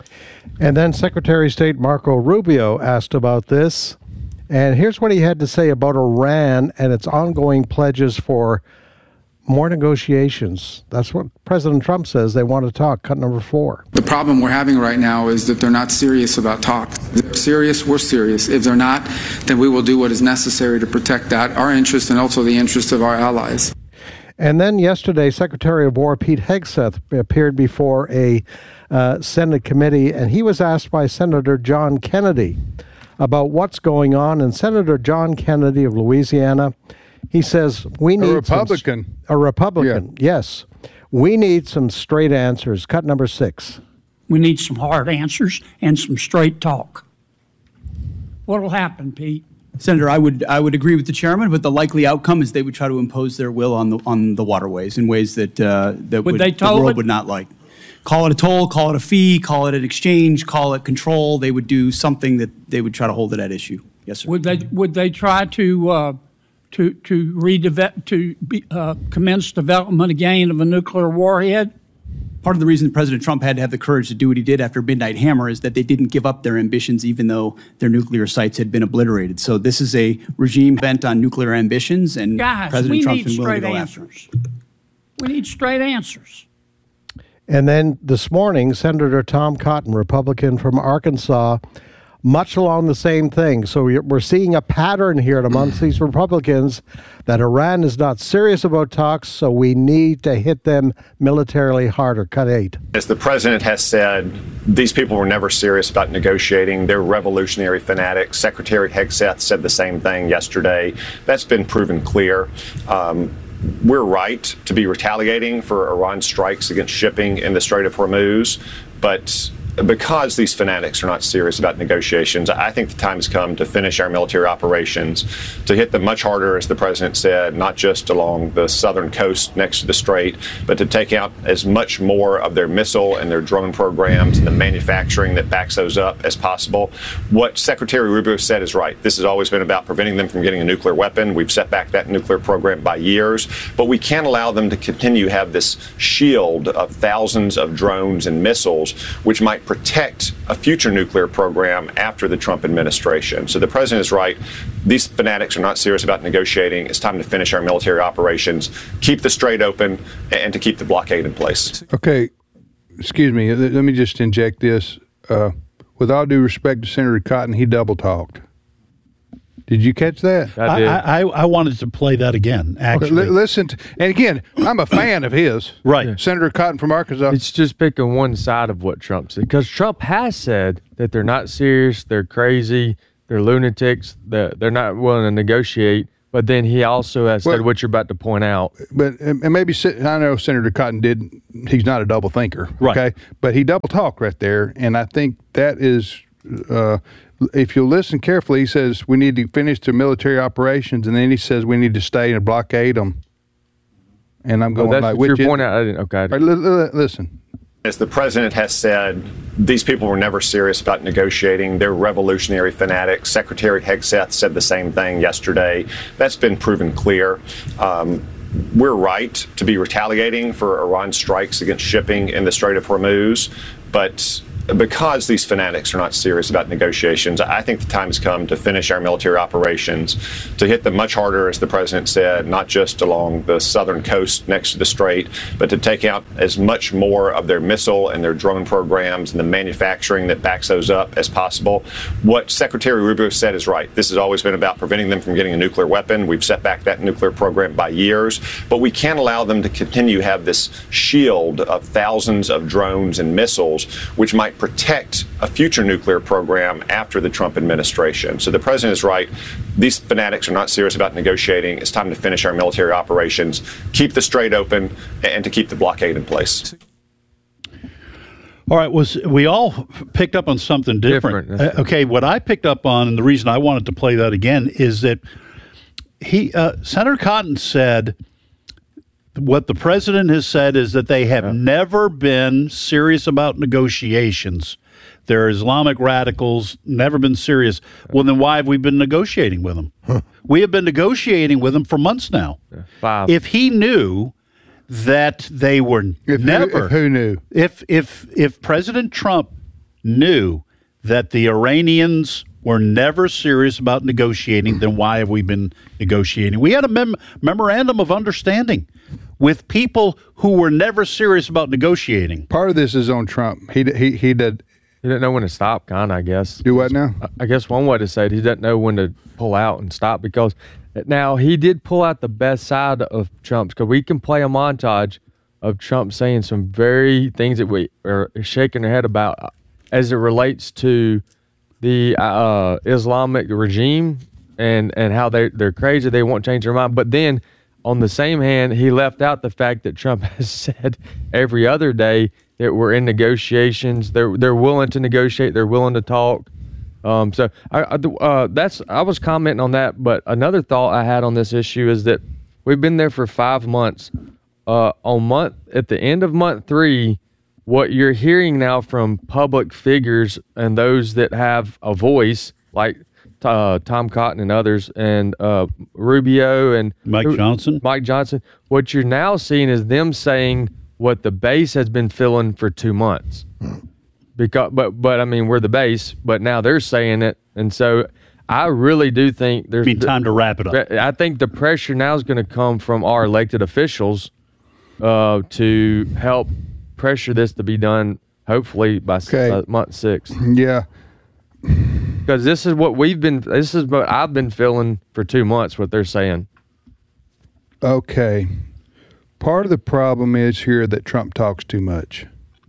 Speaker 17: And then Secretary of State Marco Rubio asked about this. And here's what he had to say about Iran and its ongoing pledges for more negotiations. That's what President Trump says they want to talk. Cut number four.
Speaker 20: The problem we're having right now is that they're not serious about talks. If they're serious, we're serious. If they're not, then we will do what is necessary to protect that, our interest and also the interest of our allies.
Speaker 17: And then yesterday, Secretary of War Pete Hegseth appeared before a uh, Senate committee, and he was asked by Senator John Kennedy about what's going on. And Senator John Kennedy of Louisiana, he says, we need
Speaker 14: a Republican.
Speaker 17: Some, a Republican, yeah. Yes. We need some straight answers. Cut number six.
Speaker 9: We need some hard answers and some straight talk. What will happen, Pete?
Speaker 21: Senator, I would I would agree with the chairman, but the likely outcome is they would try to impose their will on the on the waterways in ways that uh, that
Speaker 9: Would
Speaker 21: would,
Speaker 9: they
Speaker 21: the
Speaker 9: toll
Speaker 21: world
Speaker 9: it?
Speaker 21: would not like. Call it a toll, call it a fee, call it an exchange, call it control. They would do something that they would try to hold it at issue. Yes, sir.
Speaker 9: Would they would they try to uh, to to redeve- to be, uh, commence development again of a nuclear warhead?
Speaker 21: Part of the reason President Trump had to have the courage to do what he did after Midnight Hammer is that they didn't give up their ambitions even though their nuclear sites had been obliterated. So this is a regime bent on nuclear ambitions, and
Speaker 9: Guys,
Speaker 21: President
Speaker 9: we
Speaker 21: Trump's
Speaker 9: need
Speaker 21: been willing to
Speaker 9: straight
Speaker 21: go
Speaker 9: answers. We need straight answers.
Speaker 17: And then this morning, Senator Tom Cotton, Republican from Arkansas, much along the same thing. So we're seeing a pattern here amongst these Republicans that Iran is not serious about talks, so we need to hit them militarily harder. Cut eight.
Speaker 22: As the president has said, these people were never serious about negotiating. They're revolutionary fanatics. Secretary Hegseth said the same thing yesterday. That's been proven clear. Um, we're right to be retaliating for Iran's strikes against shipping in the Strait of Hormuz, but because these fanatics are not serious about negotiations, I think the time has come to finish our military operations, to hit them much harder, as the president said, not just along the southern coast next to the strait, but to take out as much more of their missile and their drone programs and the manufacturing that backs those up as possible. What Secretary Rubio said is right. This has always been about preventing them from getting a nuclear weapon. We've set back that nuclear program by years, but we can't allow them to continue to have this shield of thousands of drones and missiles, which might might protect a future nuclear program after the Trump administration. So the president is right. These fanatics are not serious about negotiating. It's time to finish our military operations, keep the strait open, and to keep the blockade in place.
Speaker 14: Okay, excuse me. Let me just inject this. Uh, with all due respect to Senator Cotton, he double talked. Did you catch that?
Speaker 15: I, did. I, I, I wanted to play that again, actually.
Speaker 14: Okay, l- listen, to, and again, I'm a fan of his.
Speaker 15: Right.
Speaker 14: Yeah. Senator Cotton from Arkansas.
Speaker 16: It's just picking one side of what Trump said. Because Trump has said that they're not serious, they're crazy, they're lunatics, they're, they're not willing to negotiate. But then he also has well, said what you're about to point out.
Speaker 14: But and maybe, I know Senator Cotton did, he's not a double thinker.
Speaker 15: Right.
Speaker 14: Okay? But he double talked right there, and I think that is... Uh, if you listen carefully, he says we need to finish the military operations, and then he says we need to stay and blockade them. And I'm going
Speaker 16: oh, that's
Speaker 14: like,
Speaker 16: what
Speaker 14: which
Speaker 16: your
Speaker 14: is,
Speaker 16: point out. I didn't, okay. I didn't.
Speaker 14: Right, li- li- listen.
Speaker 22: As the president has said, these people were never serious about negotiating. They're revolutionary fanatics. Secretary Hegseth said the same thing yesterday. That's been proven clear. Um, we're right to be retaliating for Iran's strikes against shipping in the Strait of Hormuz, but because these fanatics are not serious about negotiations, I think the time has come to finish our military operations, to hit them much harder, as the president said, not just along the southern coast next to the strait, but to take out as much more of their missile and their drone programs and the manufacturing that backs those up as possible. What Secretary Rubio said is right. This has always been about preventing them from getting a nuclear weapon. We've set back that nuclear program by years, but we can't allow them to continue to have this shield of thousands of drones and missiles, which might protect a future nuclear program after the Trump administration. So the president is right. These fanatics are not serious about negotiating. It's time to finish our military operations, keep the strait open, and to keep the blockade in place.
Speaker 15: All right, was we all picked up on something different. different. Uh, okay, what I picked up on, and the reason I wanted to play that again, is that he, uh, Senator Cotton said, what the president has said is that they have yeah. never been serious about negotiations. They're Islamic radicals, never been serious. Well, then why have we been negotiating with them? Huh. We have been negotiating with them for months now.
Speaker 16: Yeah. Five.
Speaker 15: If he knew that they were
Speaker 14: if
Speaker 15: never...
Speaker 14: Who, if who knew?
Speaker 15: If, if, if President Trump knew that the Iranians were never serious about negotiating, then why have we been negotiating? We had a mem- memorandum of understanding with people who were never serious about negotiating.
Speaker 14: Part of this is on Trump. He he he did.
Speaker 16: He didn't know when to stop, kind of, I guess.
Speaker 14: Do what now?
Speaker 16: I guess one way to say it, he doesn't know when to pull out and stop, because now he did pull out the best side of Trump's, because we can play a montage of Trump saying some very things that we are shaking our head about as it relates to the uh, Islamic regime and, and how they, they're crazy, they won't change their mind. But then, on the same hand, he left out the fact that Trump has said every other day that we're in negotiations. They're they're willing to negotiate. They're willing to talk. Um, so I, I uh, that's I was commenting on that. But another thought I had on this issue is that we've been there for five months. Uh, on month at the end of month three, what you're hearing now from public figures and those that have a voice, like Uh, Tom Cotton and others, and uh, Rubio and
Speaker 15: Mike Johnson.
Speaker 16: Mike Johnson. What you're now seeing is them saying what the base has been feeling for two months. Because, but but I mean, we're the base, but now they're saying it, and so I really do think there's
Speaker 15: I mean, time to wrap it up.
Speaker 16: I think the pressure now is going to come from our elected officials uh, to help pressure this to be done, hopefully by
Speaker 14: okay.
Speaker 16: uh, month six.
Speaker 14: Yeah.
Speaker 16: Because this is what we've been, this is what I've been feeling for two months, what they're saying.
Speaker 14: Okay. Part of the problem is here that Trump talks too much.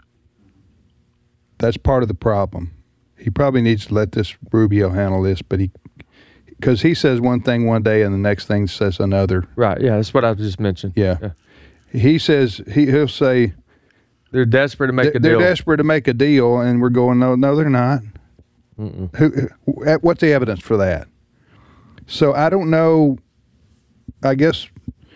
Speaker 14: That's part of the problem. He probably needs to let this Rubio handle this, but he, because he says one thing one day and the next thing says another.
Speaker 16: Right, yeah, that's what I just mentioned.
Speaker 14: Yeah.
Speaker 16: yeah.
Speaker 14: He says, he, he'll say.
Speaker 16: They're desperate to make
Speaker 14: they're,
Speaker 16: a deal.
Speaker 14: They're desperate to make a deal, and we're going, no, no, they're not.
Speaker 16: Mm-mm.
Speaker 14: Who, what's the evidence for that? So I don't know. I guess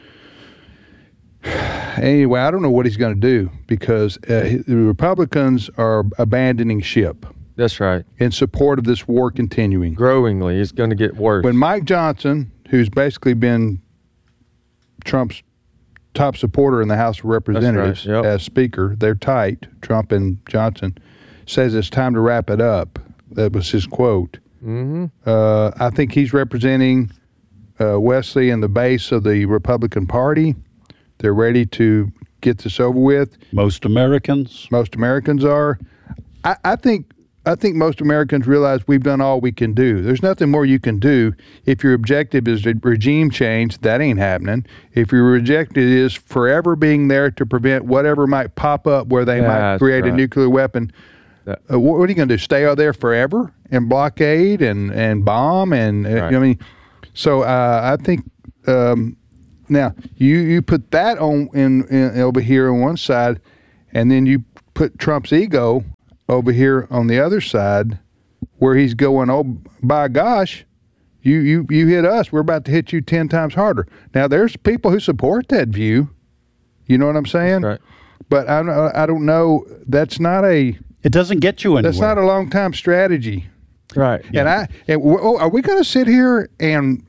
Speaker 14: anyway, I don't know what he's going to do, because uh, the Republicans are abandoning ship.
Speaker 16: That's right.
Speaker 14: In support of this war continuing.
Speaker 16: Growingly, it's going to get worse.
Speaker 14: When Mike Johnson, who's basically been Trump's top supporter in the House of Representatives,
Speaker 16: right. Yep.
Speaker 14: as Speaker, they're tight, Trump and Johnson, says it's time to wrap it up. That was his quote.
Speaker 16: Mm-hmm.
Speaker 14: Uh, I think he's representing uh, Wesley and the base of the Republican Party. They're ready to get this over with.
Speaker 15: Most Americans.
Speaker 14: Most Americans are. I, I think I think most Americans realize we've done all we can do. There's nothing more you can do. If your objective is regime change, that ain't happening. If your objective is forever being there to prevent whatever might pop up where they
Speaker 16: Yeah,
Speaker 14: might
Speaker 16: that's
Speaker 14: create
Speaker 16: right.
Speaker 14: a nuclear weapon,
Speaker 16: That-
Speaker 14: uh, what, what are you going to do? Stay out there forever and blockade and, and bomb? And uh,
Speaker 16: Right.
Speaker 14: you know, I mean, so uh, I think um, now you, you put that on in, in over here on one side, and then you put Trump's ego over here on the other side, where he's going, oh, by gosh, you, you, you hit us, we're about to hit you ten times harder. Now, there's people who support that view. You know what I'm saying?
Speaker 16: Right.
Speaker 14: But I, don't- I don't know. That's not a.
Speaker 15: It doesn't get you anywhere.
Speaker 14: That's not a long time strategy.
Speaker 16: Right.
Speaker 14: And I, and, w- oh, are we going to sit here and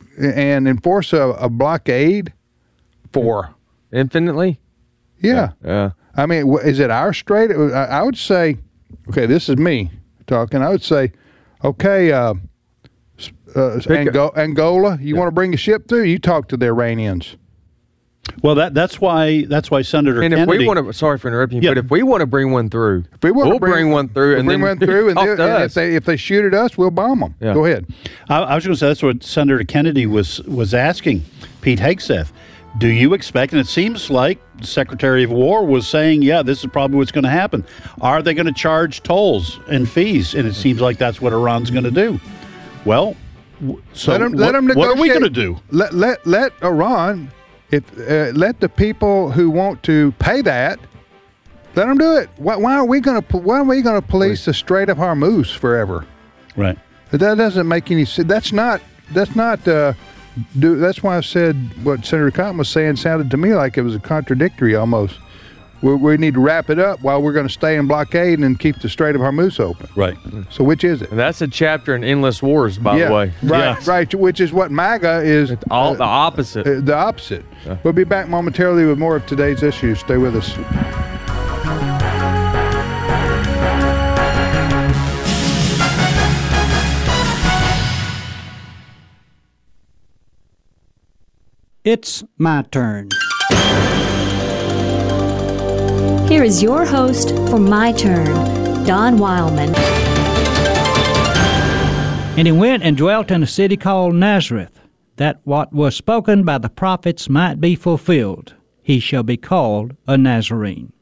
Speaker 14: and enforce a, a blockade for
Speaker 16: Infinitely?
Speaker 14: Yeah.
Speaker 16: Yeah.
Speaker 14: I mean, wh- is it our strait? I, I would say, okay, this is me talking. I would say, okay, uh, s- uh, Ango- Angola, you want to bring a ship through? You talk to the Iranians.
Speaker 15: Well, that that's why that's why Senator
Speaker 16: And if
Speaker 15: Kennedy.
Speaker 16: we want to, sorry for interrupting you,
Speaker 15: Yeah.
Speaker 16: but if we want to bring one through,
Speaker 14: If we want
Speaker 16: we'll
Speaker 14: to bring,
Speaker 16: bring, one through,
Speaker 14: we'll
Speaker 16: and
Speaker 14: bring
Speaker 16: then
Speaker 14: one through, and,
Speaker 16: talk
Speaker 14: they-
Speaker 16: to
Speaker 14: and if
Speaker 16: us.
Speaker 14: they if they shoot at us, we'll bomb them.
Speaker 15: Yeah.
Speaker 14: Go ahead.
Speaker 15: I, I was going to say that's what Senator Kennedy was was asking Pete Hegseth. Do you expect? And it seems like the Secretary of War was saying, "Yeah, this is probably what's going to happen." Are they going to charge tolls and fees? And it seems like that's what Iran's going to do. Well, w- so
Speaker 14: let them,
Speaker 15: what,
Speaker 14: let them
Speaker 15: what are we
Speaker 14: negotiate.
Speaker 15: going to do?
Speaker 14: Let let let Iran, if uh, let the people who want to pay that, let them do it. Why, why are we going to why are we going to police the Strait of Hormuz forever?
Speaker 15: Right.
Speaker 14: That doesn't make any sense. That's not. That's not. Uh, do that's why I said what Senator Cotton was saying sounded to me like it was a contradictory almost. We, we need to wrap it up while we're going to stay in blockade and keep the Strait of Hormuz open.
Speaker 15: Right.
Speaker 14: So which is it?
Speaker 16: And that's a chapter in Endless Wars, by
Speaker 14: yeah,
Speaker 16: the way.
Speaker 14: Right, right. Which is what MAGA is.
Speaker 16: It's all the opposite.
Speaker 14: Uh, the opposite.
Speaker 16: Yeah.
Speaker 14: We'll be back momentarily with more of today's issues. Stay with us.
Speaker 9: It's my turn.
Speaker 1: Here is your host for My Turn, Don Wildman.
Speaker 9: And he went and dwelt in a city called Nazareth, that what was spoken by the prophets might be fulfilled. He shall be called a Nazarene.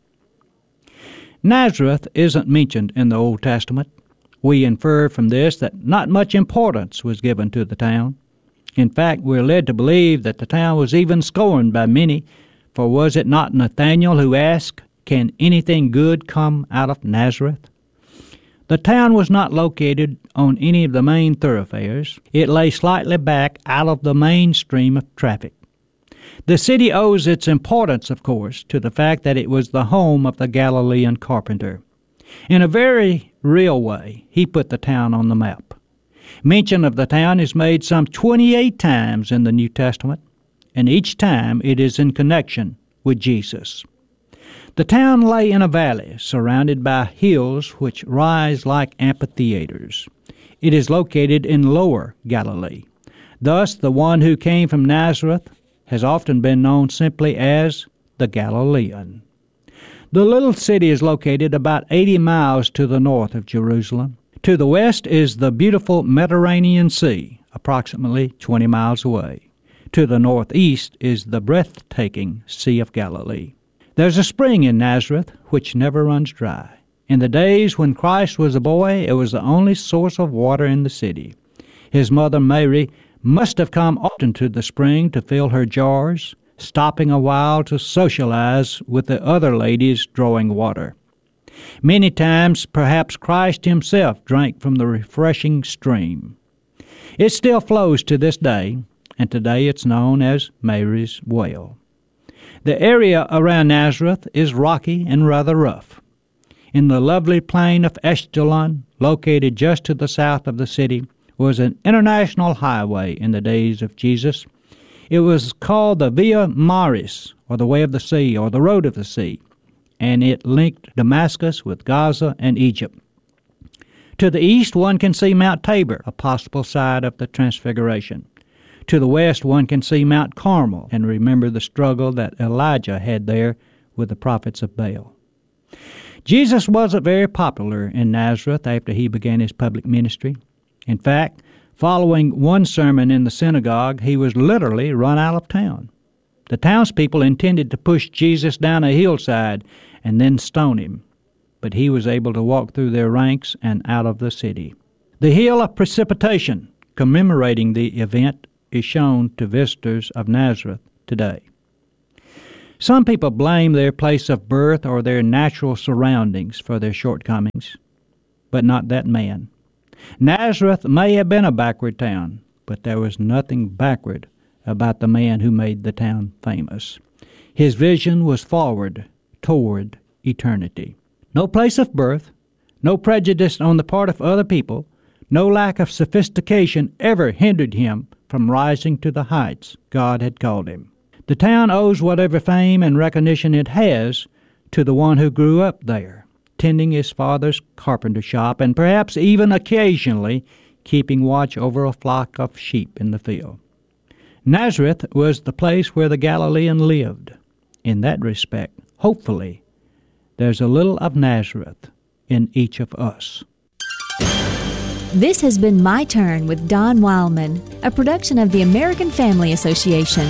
Speaker 9: Nazareth isn't mentioned in the Old Testament. We infer from this that not much importance was given to the town. In fact, we're led to believe that the town was even scorned by many, for was it not Nathanael who asked, "Can anything good come out of Nazareth?" The town was not located on any of the main thoroughfares. It lay slightly back out of the main stream of traffic. The city owes its importance, of course, to the fact that it was the home of the Galilean carpenter. In a very real way, he put the town on the map. Mention of the town is made some twenty-eight times in the New Testament, and each time it is in connection with Jesus. The town lay in a valley surrounded by hills which rise like amphitheaters. It is located in Lower Galilee. Thus, the one who came from Nazareth has often been known simply as the Galilean. The little city is located about eighty miles to the north of Jerusalem. To the west is the beautiful Mediterranean Sea, approximately twenty miles away. To the northeast is the breathtaking Sea of Galilee. There's a spring in Nazareth which never runs dry. In the days when Christ was a boy, it was the only source of water in the city. His mother Mary must have come often to the spring to fill her jars, stopping a while to socialize with the other ladies drawing water. Many times, perhaps Christ himself drank from the refreshing stream. It still flows to this day, and today it's known as Mary's Well. The area around Nazareth is rocky and rather rough. In the lovely plain of Eshkelon, located just to the south of the city, was an international highway in the days of Jesus. It was called the Via Maris, or the Way of the Sea, or the Road of the Sea. and it linked Damascus with Gaza and Egypt. To the east, one can see Mount Tabor, a possible site of the Transfiguration. To the west, one can see Mount Carmel and remember the struggle that Elijah had there with the prophets of Baal. Jesus wasn't very popular in Nazareth after he began his public ministry. In fact, following one sermon in the synagogue, he was literally run out of town. The townspeople intended to push Jesus down a hillside and then stone him, but he was able to walk through their ranks and out of the city. The Hill of Precipitation, commemorating the event, is shown to visitors of Nazareth today. Some people blame their place of birth or their natural surroundings for their shortcomings, but not that man. Nazareth may have been a backward town, but there was nothing backward about the man who made the town famous. His vision was forward toward eternity. No place of birth, no prejudice on the part of other people, no lack of sophistication ever hindered him from rising to the heights God had called him. The town owes whatever fame and recognition it has to the one who grew up there, tending his father's carpenter shop and perhaps even occasionally keeping watch over a flock of sheep in the field. Nazareth was the place where the Galilean lived. In that respect, hopefully, there's a little of Nazareth in each of us.
Speaker 1: This has been My Turn with Don Wildman, a production of the American Family Association.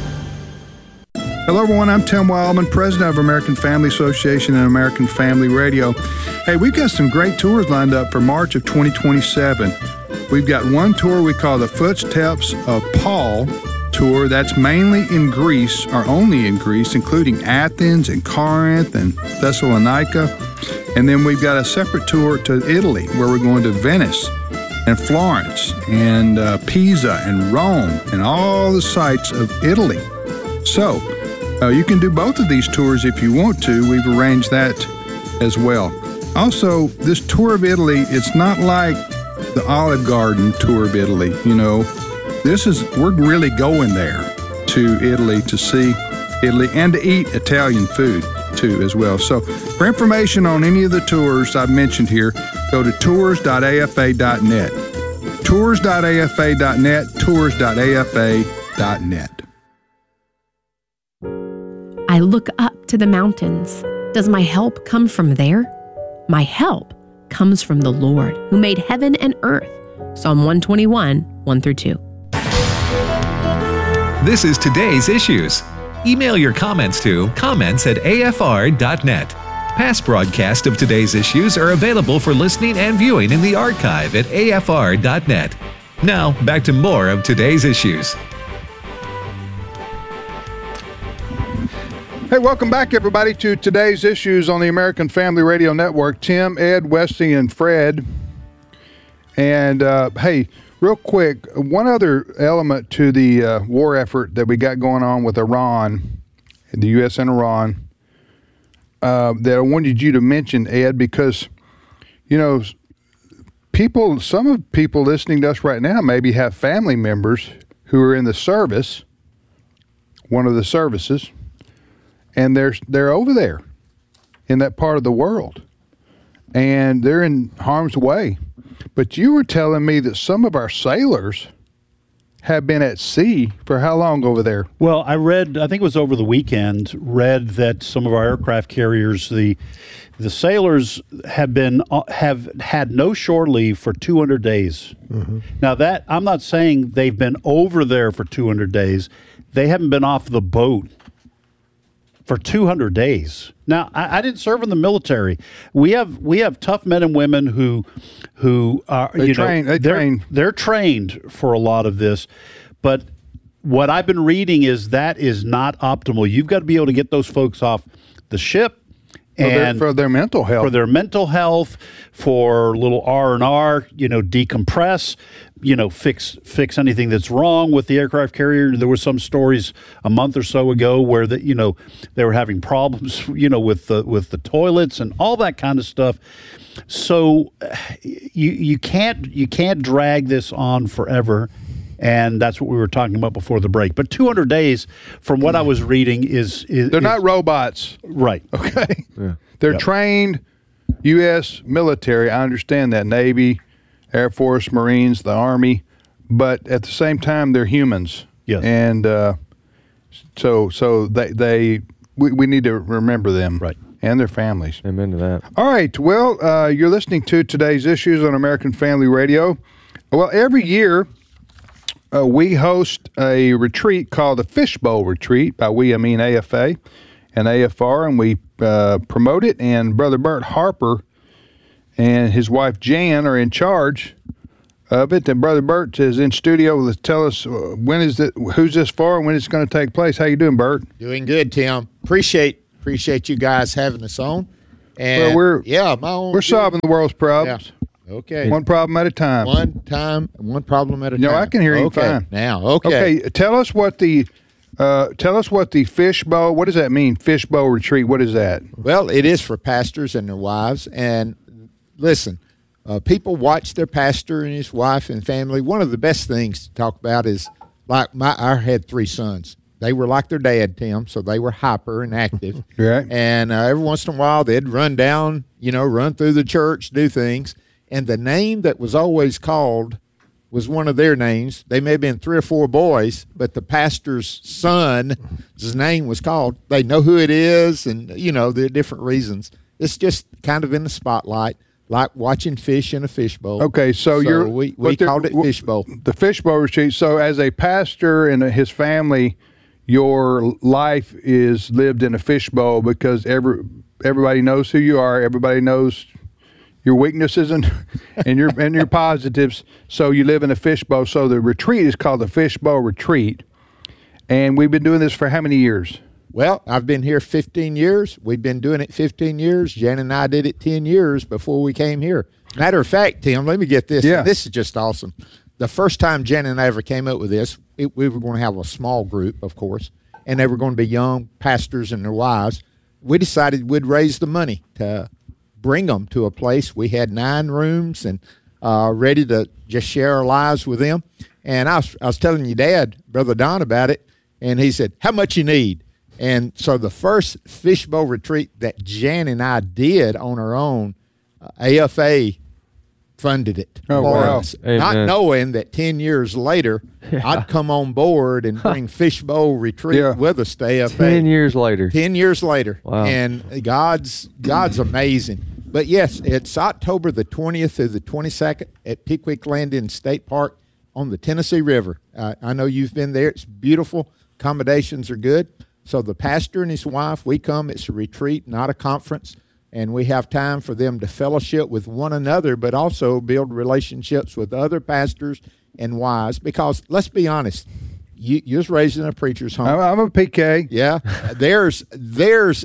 Speaker 14: Hello, everyone. I'm Tim Wildman, president of American Family Association and American Family Radio. Hey, we've got some great tours lined up for March of twenty twenty-seven. We've got one tour we call the Footsteps of Paul tour. That's mainly in Greece, or only in Greece, including Athens and Corinth and Thessalonica. And then we've got a separate tour to Italy, where we're going to Venice and Florence and uh, Pisa and Rome and all the sites of Italy. So, Uh, you can do both of these tours if you want to. We've arranged that as well. Also, this tour of Italy, it's not like the Olive Garden tour of Italy, you know. This is, we're really going there to Italy to see Italy and to eat Italian food too as well. So for information on any of the tours I've mentioned here, go to tours dot a f a dot net. tours dot a f a dot net, tours dot a f a dot net.
Speaker 2: I look up to the mountains. Does my help come from there? My help comes from the Lord, who made heaven and earth. Psalm one twenty-one, one through two.
Speaker 4: This is Today's Issues. Email your comments to comments at a f r dot net. Past broadcasts of Today's Issues are available for listening and viewing in the archive at a f r dot net. Now, back to more of Today's Issues.
Speaker 14: Hey, welcome back, everybody, to Today's Issues on the American Family Radio Network. Tim, Ed, Westy, and Fred. And, uh, hey, real quick, one other element to the uh, war effort that we got going on with Iran, the U S and Iran, uh, that I wanted you to mention, Ed, because, you know, people, some of people listening to us right now maybe have family members who are in the service, one of the services, and they're they're over there in that part of the world, and they're in harm's way. But you were telling me that some of our sailors have been at sea for how long over there?
Speaker 15: Well, I read, I think it was over the weekend, read that some of our aircraft carriers, the the sailors have been have had no shore leave for two hundred days. Mm-hmm. Now that, I'm not saying they've been over there for two hundred days. They haven't been off the boat for two hundred days. Now, I, I didn't serve in the military. We have we have tough men and women who who are
Speaker 14: they
Speaker 15: you
Speaker 14: train,
Speaker 15: know
Speaker 14: they
Speaker 15: they're,
Speaker 14: train.
Speaker 15: they're trained for a lot of this, but what I've been reading is that is not optimal. You've got to be able to get those folks off the ship.
Speaker 14: For their,
Speaker 15: And
Speaker 14: for their mental health.
Speaker 15: For their mental health, for little R and R, you know, decompress, you know, fix fix anything that's wrong with the aircraft carrier. There were some stories a month or so ago where that you know they were having problems, you know, with the with the toilets and all that kind of stuff. So you you can't you can't drag this on forever. And that's what we were talking about before the break. But two hundred days, from what I was reading, is... is
Speaker 14: They're
Speaker 15: is,
Speaker 14: not robots.
Speaker 15: Right.
Speaker 14: Okay?
Speaker 16: Yeah.
Speaker 14: They're
Speaker 15: Yep.
Speaker 14: trained U S military. I understand that. Navy, Air Force, Marines, the Army. But at the same time, they're humans.
Speaker 15: Yes.
Speaker 14: And uh, so so they, they we, we need to remember them.
Speaker 15: Right.
Speaker 14: And their families.
Speaker 16: Amen to that.
Speaker 14: All right. Well, uh, you're listening to Today's Issues on American Family Radio. Well, every year uh, we host a retreat called the Fishbowl Retreat. By we, I mean A F A and A F R, and we uh, promote it. And Brother Bert Harper and his wife Jan are in charge of it. And Brother Bert is in studio to tell us uh, when is it, who's this for, and when it's going to take place. How you doing, Bert?
Speaker 3: Doing good, Tim. Appreciate appreciate you guys having us on. And
Speaker 14: Well, we're
Speaker 3: yeah, my own.
Speaker 14: we're solving the world's problems.
Speaker 3: Yeah. Okay.
Speaker 14: One problem at a time.
Speaker 3: One time, one problem at a
Speaker 14: No,
Speaker 3: time.
Speaker 14: I can hear you
Speaker 3: okay.
Speaker 14: fine.
Speaker 3: Now, okay.
Speaker 14: Okay, tell us what the uh, tell us what the fishbowl. What does that mean? Fishbowl retreat. What is that?
Speaker 3: Well, it is for pastors and their wives. And listen, uh, people watch their pastor and his wife and family. One of the best things to talk about is like my. I had three sons. They were like their dad, Tim, so they were hyper and active.
Speaker 14: Right.
Speaker 3: And uh, every once in a while, they'd run down, you know, run through the church, do things. And the name that was always called was one of their names. They may have been three or four boys, but the pastor's son's name was called. They know who it is, and, you know, there are different reasons. It's just kind of in the spotlight, like watching fish in a fishbowl.
Speaker 14: Okay, so, you're
Speaker 3: we, we
Speaker 14: but the-
Speaker 3: called it fishbowl.
Speaker 14: The fishbowl retreat. So, as a pastor and his family, your life is lived in a fishbowl because every everybody knows who you are. Everybody knows your weaknesses and and your and your positives. So you live in a fishbowl. So the retreat is called the Fishbowl Retreat, and we've been doing this for how many years?
Speaker 3: Well, I've been here fifteen years. We've been doing it fifteen years. Jan and I did it ten years before we came here. Matter of fact, Tim, let me get this.
Speaker 14: Yeah.
Speaker 3: This is just awesome. The first time Jan and I ever came up with this, it, we were going to have a small group, of course, and they were going to be young pastors and their wives. We decided we'd raise the money to bring them to a place. We had nine rooms and uh, ready to just share our lives with them. And I was, I was telling your dad, Brother Don, about it, and he said, how much you need? And so the first fishbowl retreat that Jan and I did on our own, uh, A F A funded it
Speaker 14: Oh,
Speaker 3: for
Speaker 14: wow.
Speaker 3: us,
Speaker 16: Amen.
Speaker 3: not knowing that ten years later I'd come on board and bring fishbowl retreat
Speaker 14: Yeah.
Speaker 3: with us to A F A.
Speaker 16: Ten years later.
Speaker 3: Ten years later,
Speaker 16: Wow.
Speaker 3: and God's God's amazing. But yes, it's October the twentieth through the twenty-second at Pickwick Landing State Park on the Tennessee River. Uh, I know you've been there. It's beautiful. Accommodations are good. So the pastor and his wife, we come. It's a retreat, not a conference, and we have time for them to fellowship with one another, but also build relationships with other pastors and wives. Because let's be honest, you you was raised in a preacher's home.
Speaker 14: I'm, I'm a P K.
Speaker 3: Yeah, there's there's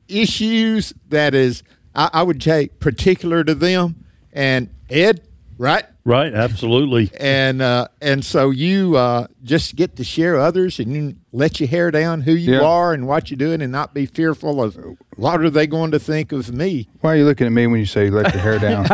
Speaker 3: issues that is I, I would say particular to them, and Ed, right?
Speaker 15: Right, absolutely.
Speaker 3: And uh, and so you uh, just get to share others, and you let your hair down who you
Speaker 14: Yeah.
Speaker 3: are and what you're doing, and not be fearful of what are they going to think of me.
Speaker 14: Why are you looking at me when you say let your hair down?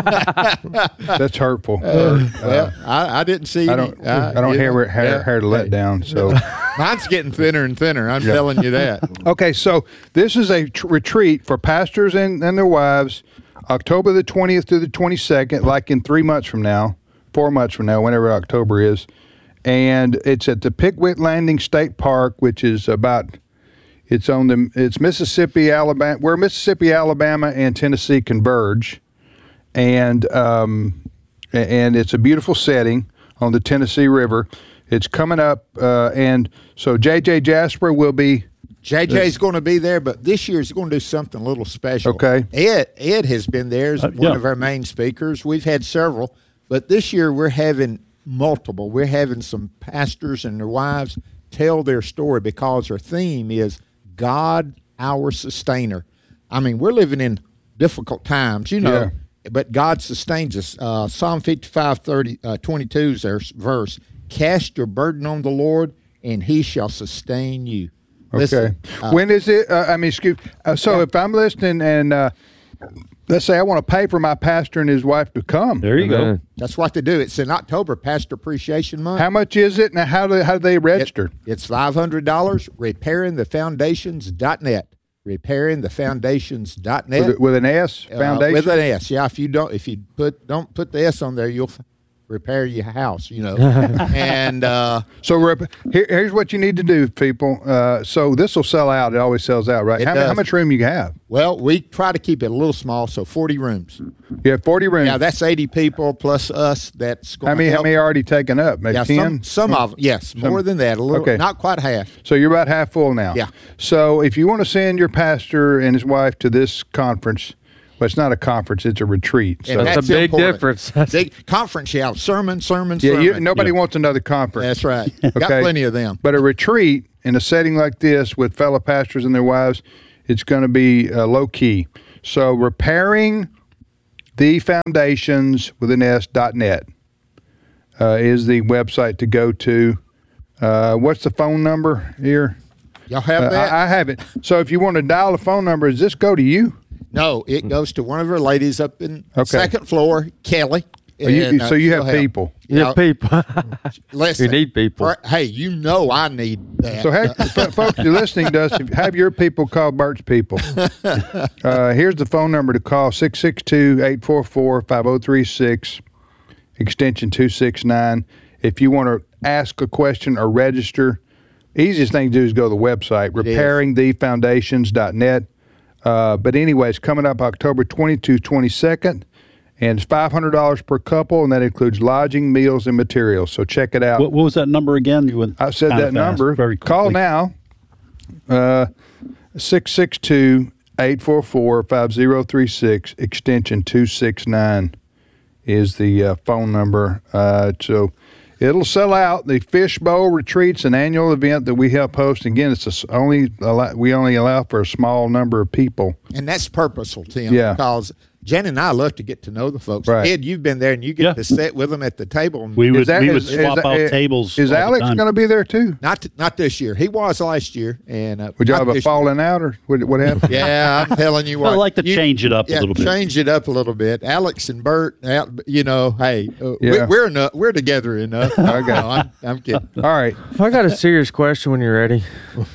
Speaker 14: That's hurtful.
Speaker 3: Uh, well, I, I didn't see.
Speaker 14: I don't.
Speaker 3: any, uh,
Speaker 14: I don't
Speaker 3: you
Speaker 14: hair
Speaker 3: know,
Speaker 14: hair,
Speaker 3: yeah.
Speaker 14: hair to let down. So
Speaker 3: Mine's getting thinner and thinner. I'm
Speaker 14: Yeah.
Speaker 3: telling you that.
Speaker 14: okay, so this is a tr- retreat for pastors and, and their wives, October the twentieth through the twenty-second, like in three months from now, four months from now, whenever October is, and it's at the Pickwick Landing State Park, which is about. It's on the. It's Mississippi, Alabama, where Mississippi, Alabama, and Tennessee converge, and um, and it's a beautiful setting on the Tennessee River. It's coming up, uh, and so J J Jasper will be.
Speaker 3: J J's going to be there, but this year he's going to do something a little special.
Speaker 14: Okay.
Speaker 3: Ed Ed has been there as
Speaker 15: Uh,
Speaker 3: one
Speaker 15: yeah.
Speaker 3: of our main speakers. We've had several, but this year we're having multiple. We're having some pastors and their wives tell their story because our theme is God, our sustainer. I mean, we're living in difficult times, you know, but God sustains us. Uh, Psalm fifty-five, thirty, uh, twenty-two is our verse. Cast your burden on the Lord, and he shall sustain you.
Speaker 14: Okay.
Speaker 3: Listen, uh,
Speaker 14: when is it? Uh, I mean, excuse. Uh, so if I'm listening and uh, let's say I want to pay for my pastor and his wife to come.
Speaker 15: There you go.
Speaker 3: That's what they do. It's in October, Pastor Appreciation Month.
Speaker 14: How much is it, and how do how do they register?
Speaker 3: It, it's five hundred dollars. repairing the foundations dot net. repairing the foundations dot net.
Speaker 14: With, with an S, foundation.
Speaker 3: Uh, with an S, yeah. If you don't, if you put don't put the S on there, you'll f- repair your house. You know, and uh,
Speaker 14: so rep- here, here's what you need to do, people. Uh, so this will sell out. It always sells out, right? How, how much room you have?
Speaker 3: Well, we try to keep it a little small, so forty rooms.
Speaker 14: You have forty rooms.
Speaker 3: Yeah, that's eighty people plus us. That's going
Speaker 14: how many?
Speaker 3: to help.
Speaker 14: How many are already taken up? Maybe
Speaker 3: yeah,
Speaker 14: ten.
Speaker 3: Some, some of them, yes, more
Speaker 14: Some,
Speaker 3: than that. A little,
Speaker 14: okay.
Speaker 3: Not quite half.
Speaker 14: So you're about half full now.
Speaker 3: Yeah.
Speaker 14: So if you want to send your pastor and his wife to this conference, well, it's not a conference; it's a retreat. So
Speaker 3: And
Speaker 16: that's,
Speaker 3: that's
Speaker 16: a big
Speaker 3: important.
Speaker 16: difference.
Speaker 3: Big conference, yeah. Sermon, sermon,
Speaker 14: yeah,
Speaker 3: sermon.
Speaker 14: you, nobody yeah. wants another conference.
Speaker 3: That's right.
Speaker 14: Okay?
Speaker 3: Got plenty of them.
Speaker 14: But a retreat in a setting like this with fellow pastors and their wives, it's going to be uh, low key. So repairing the foundations with an S dot net uh, is the website to go to. Uh, what's the phone number here?
Speaker 3: Y'all have
Speaker 14: uh,
Speaker 3: that?
Speaker 14: I, I have it. So if you want to dial the phone number, does this go to you?
Speaker 3: No, it goes to one of our ladies up in
Speaker 14: Okay.
Speaker 3: second floor, Kelly.
Speaker 14: Oh, you-
Speaker 3: and, uh,
Speaker 14: so you
Speaker 3: she'll
Speaker 14: have
Speaker 3: help.
Speaker 14: people.
Speaker 16: You have people.
Speaker 3: Listen,
Speaker 16: You need people.
Speaker 3: for- hey, you know I need that.
Speaker 14: So, hey, f- folks, you're listening to us. Have your people call Bert's people. Uh, here's the phone number to call: six six two, eight four four, five oh three six, extension two six nine. If you want to ask a question or register, easiest thing to do is go to the website, repairing the foundations dot net. Uh, but anyway, it's coming up October twentieth, twenty-second, and it's five hundred dollars per couple, and that includes lodging, meals, and materials. So check it out.
Speaker 15: What, what was that number again? You went
Speaker 14: I said
Speaker 15: kinda
Speaker 14: that
Speaker 15: fast,
Speaker 14: number.
Speaker 15: Very
Speaker 14: Call
Speaker 15: quickly.
Speaker 14: now. Uh, six six two, eight four four, five oh three six, extension two six nine is the uh, phone number. Uh, so it'll sell out. The Fishbowl Retreat's an annual event that we help host. Again, it's a s only allow, we only allow for a small number of people.
Speaker 3: And that's purposeful, Tim,
Speaker 14: Yeah.
Speaker 3: because Jen and I love to get to know the folks.
Speaker 14: Right.
Speaker 3: Ed, you've been there, and you get
Speaker 15: Yeah.
Speaker 3: to sit with them at the table. And
Speaker 15: We would,
Speaker 14: Is that-
Speaker 15: we would
Speaker 14: is-
Speaker 15: swap
Speaker 14: is-
Speaker 15: out
Speaker 14: is-
Speaker 15: tables.
Speaker 14: Is
Speaker 15: all the
Speaker 14: Alex
Speaker 15: time.
Speaker 14: going to be there too?
Speaker 3: Not not this year. He was last year, and uh,
Speaker 14: Would y'all
Speaker 3: not
Speaker 14: have a
Speaker 3: this
Speaker 14: falling out, or what, what happened?
Speaker 3: year. Yeah, I'm telling you what.
Speaker 15: I like to
Speaker 3: you-
Speaker 15: change it up a
Speaker 3: yeah,
Speaker 15: little bit.
Speaker 3: Change it up a little bit. Alex and Bert, Al- you know, hey, uh,
Speaker 14: Yeah.
Speaker 3: we, we're enough. We're together enough.
Speaker 14: Okay.
Speaker 3: No, I'm, I'm kidding.
Speaker 14: All right.
Speaker 16: I got a serious question when you're ready.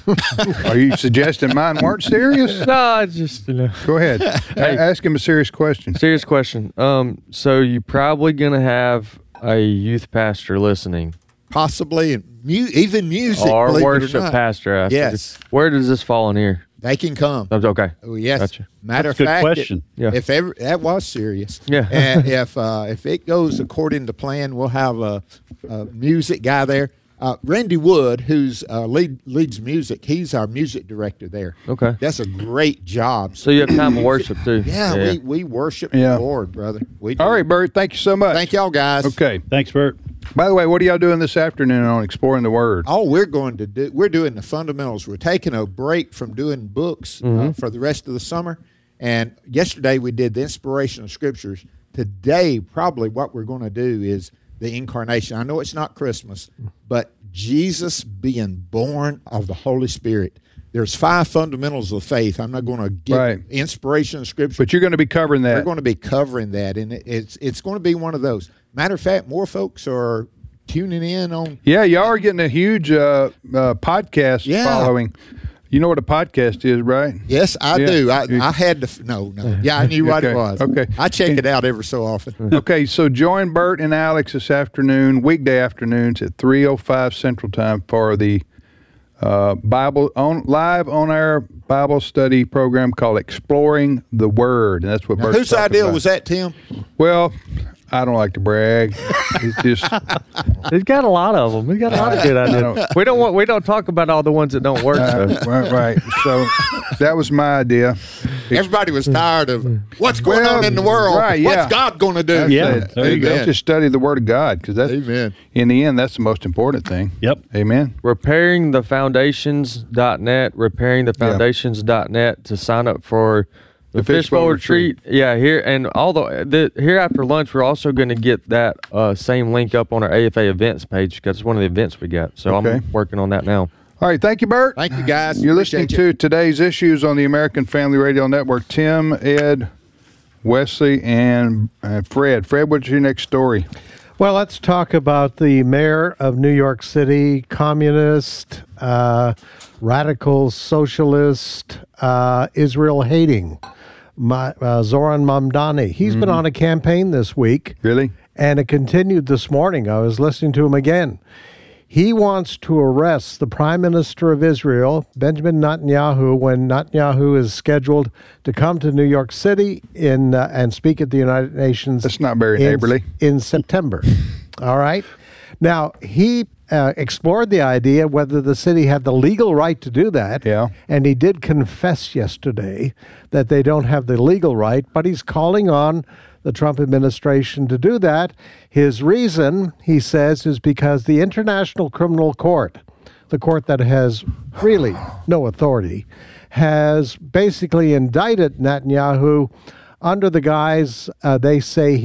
Speaker 14: Are you suggesting mine weren't serious?
Speaker 16: No, I just, you know.
Speaker 14: Go ahead. A- ask him a serious question.
Speaker 16: Serious question. Um, so you're probably gonna have a youth pastor listening,
Speaker 3: Possibly, and mu- even music.
Speaker 16: or
Speaker 3: believe it or
Speaker 16: worship
Speaker 3: not.
Speaker 16: pastor. After.
Speaker 3: Yes.
Speaker 16: Where does this fall in here?
Speaker 3: They can come.
Speaker 16: Okay.
Speaker 3: Oh yes.
Speaker 16: Gotcha.
Speaker 3: Matter
Speaker 15: That's a
Speaker 3: of
Speaker 15: good
Speaker 3: fact,
Speaker 15: question.
Speaker 3: it-
Speaker 16: Yeah.
Speaker 3: if ever that was serious,
Speaker 16: Yeah.
Speaker 3: and if uh, if it goes according to plan, we'll have a, a music guy there. Uh, Randy Wood, who's uh, lead leads music, he's our music director there.
Speaker 16: Okay.
Speaker 3: That's a great job.
Speaker 16: So you have time of worship too.
Speaker 3: Yeah, we, we worship
Speaker 14: Yeah.
Speaker 3: the Lord, brother. We do.
Speaker 14: All right, Bert. Thank you so much.
Speaker 3: Thank y'all, guys.
Speaker 14: Okay.
Speaker 15: Thanks, Bert.
Speaker 14: By the way, what are y'all doing this afternoon on Exploring the Word?
Speaker 3: Oh, we're going to do. We're doing the fundamentals. We're taking a break from doing books uh,
Speaker 14: Mm-hmm.
Speaker 3: for the rest of the summer. And yesterday we did the inspiration of scriptures. Today, probably what we're going to do is the incarnation. I know it's not Christmas, but Jesus being born of the Holy Spirit. There's five fundamentals of faith. I'm not going to give
Speaker 14: Right.
Speaker 3: inspiration of scripture.
Speaker 14: But you're going to be covering
Speaker 3: We're
Speaker 14: that.
Speaker 3: going to be covering that, and it- it's it's going to be one of those. Matter of fact, more folks are tuning in on.
Speaker 14: Yeah, y'all are getting a huge uh, uh, podcast
Speaker 3: Yeah.
Speaker 14: following. You know what a podcast is, right?
Speaker 3: Yes, I
Speaker 14: Yeah.
Speaker 3: do. I,
Speaker 14: You-
Speaker 3: I had to. f- No, no. Yeah, I knew what
Speaker 14: Okay,
Speaker 3: it was.
Speaker 14: okay.
Speaker 3: I check it out every so often.
Speaker 14: Okay, so join Bert and Alex this afternoon, weekday afternoons at three oh five Central Time for the uh, Bible on live on our Bible study program called Exploring the Word, and that's what
Speaker 3: Now,
Speaker 14: Bert's
Speaker 3: whose
Speaker 14: talking
Speaker 3: idea
Speaker 14: about.
Speaker 3: was that, Tim?
Speaker 14: Well, I don't like to brag. It's just
Speaker 16: He's got a lot of them. He's got a lot of good
Speaker 14: I
Speaker 16: ideas.
Speaker 14: don't-
Speaker 16: We don't want. We don't talk about all the ones that don't work.
Speaker 14: uh,
Speaker 16: though.
Speaker 14: right, right. So that was my idea.
Speaker 3: Everybody was tired of what's going
Speaker 14: Well,
Speaker 3: on in the world.
Speaker 14: right, yeah.
Speaker 3: What's God going to do?
Speaker 14: That's
Speaker 15: Yeah,
Speaker 14: it.
Speaker 15: there you
Speaker 3: go.
Speaker 14: Just study the Word of God, because that's
Speaker 3: Amen.
Speaker 14: in the end that's the most important thing.
Speaker 15: Yep.
Speaker 14: Amen.
Speaker 16: repairing the foundations dot net, repairing the foundations dot net to sign up for the,
Speaker 14: The Fishbowl
Speaker 16: Fishbowl retreat. Yeah, here and all the, the here after lunch, we're also going to get that uh, same link up on our A F A events page because it's one of the events we got. So
Speaker 14: Okay.
Speaker 16: I'm working on that now.
Speaker 14: All right, thank you, Bert.
Speaker 3: Thank you, guys.
Speaker 14: You're listening
Speaker 3: Appreciate
Speaker 14: to today's issues on the American Family Radio Network. Tim, Ed, Wesley and uh, Fred. Fred, what's your next story?
Speaker 17: Well, let's talk about the mayor of New York City, communist, uh, radical socialist, uh, Israel-hating, Ma- uh, Zoran Mamdani. He's mm-hmm. been on a campaign this week.
Speaker 14: Really?
Speaker 17: And it continued this morning. I was listening to him again. He wants to arrest the Prime Minister of Israel, Benjamin Netanyahu, when Netanyahu is scheduled to come to New York City in uh, and speak at the United Nations.
Speaker 14: That's not very
Speaker 17: in,
Speaker 14: neighborly.
Speaker 17: In September. All right? Now, he uh, explored the idea whether the city had the legal right to do that.
Speaker 14: Yeah.
Speaker 17: And he did confess yesterday that they don't have the legal right, but he's calling on the Trump administration to do that. His reason, he says, is because the International Criminal Court, the court that has really no authority, has basically indicted Netanyahu under the guise, uh, they say,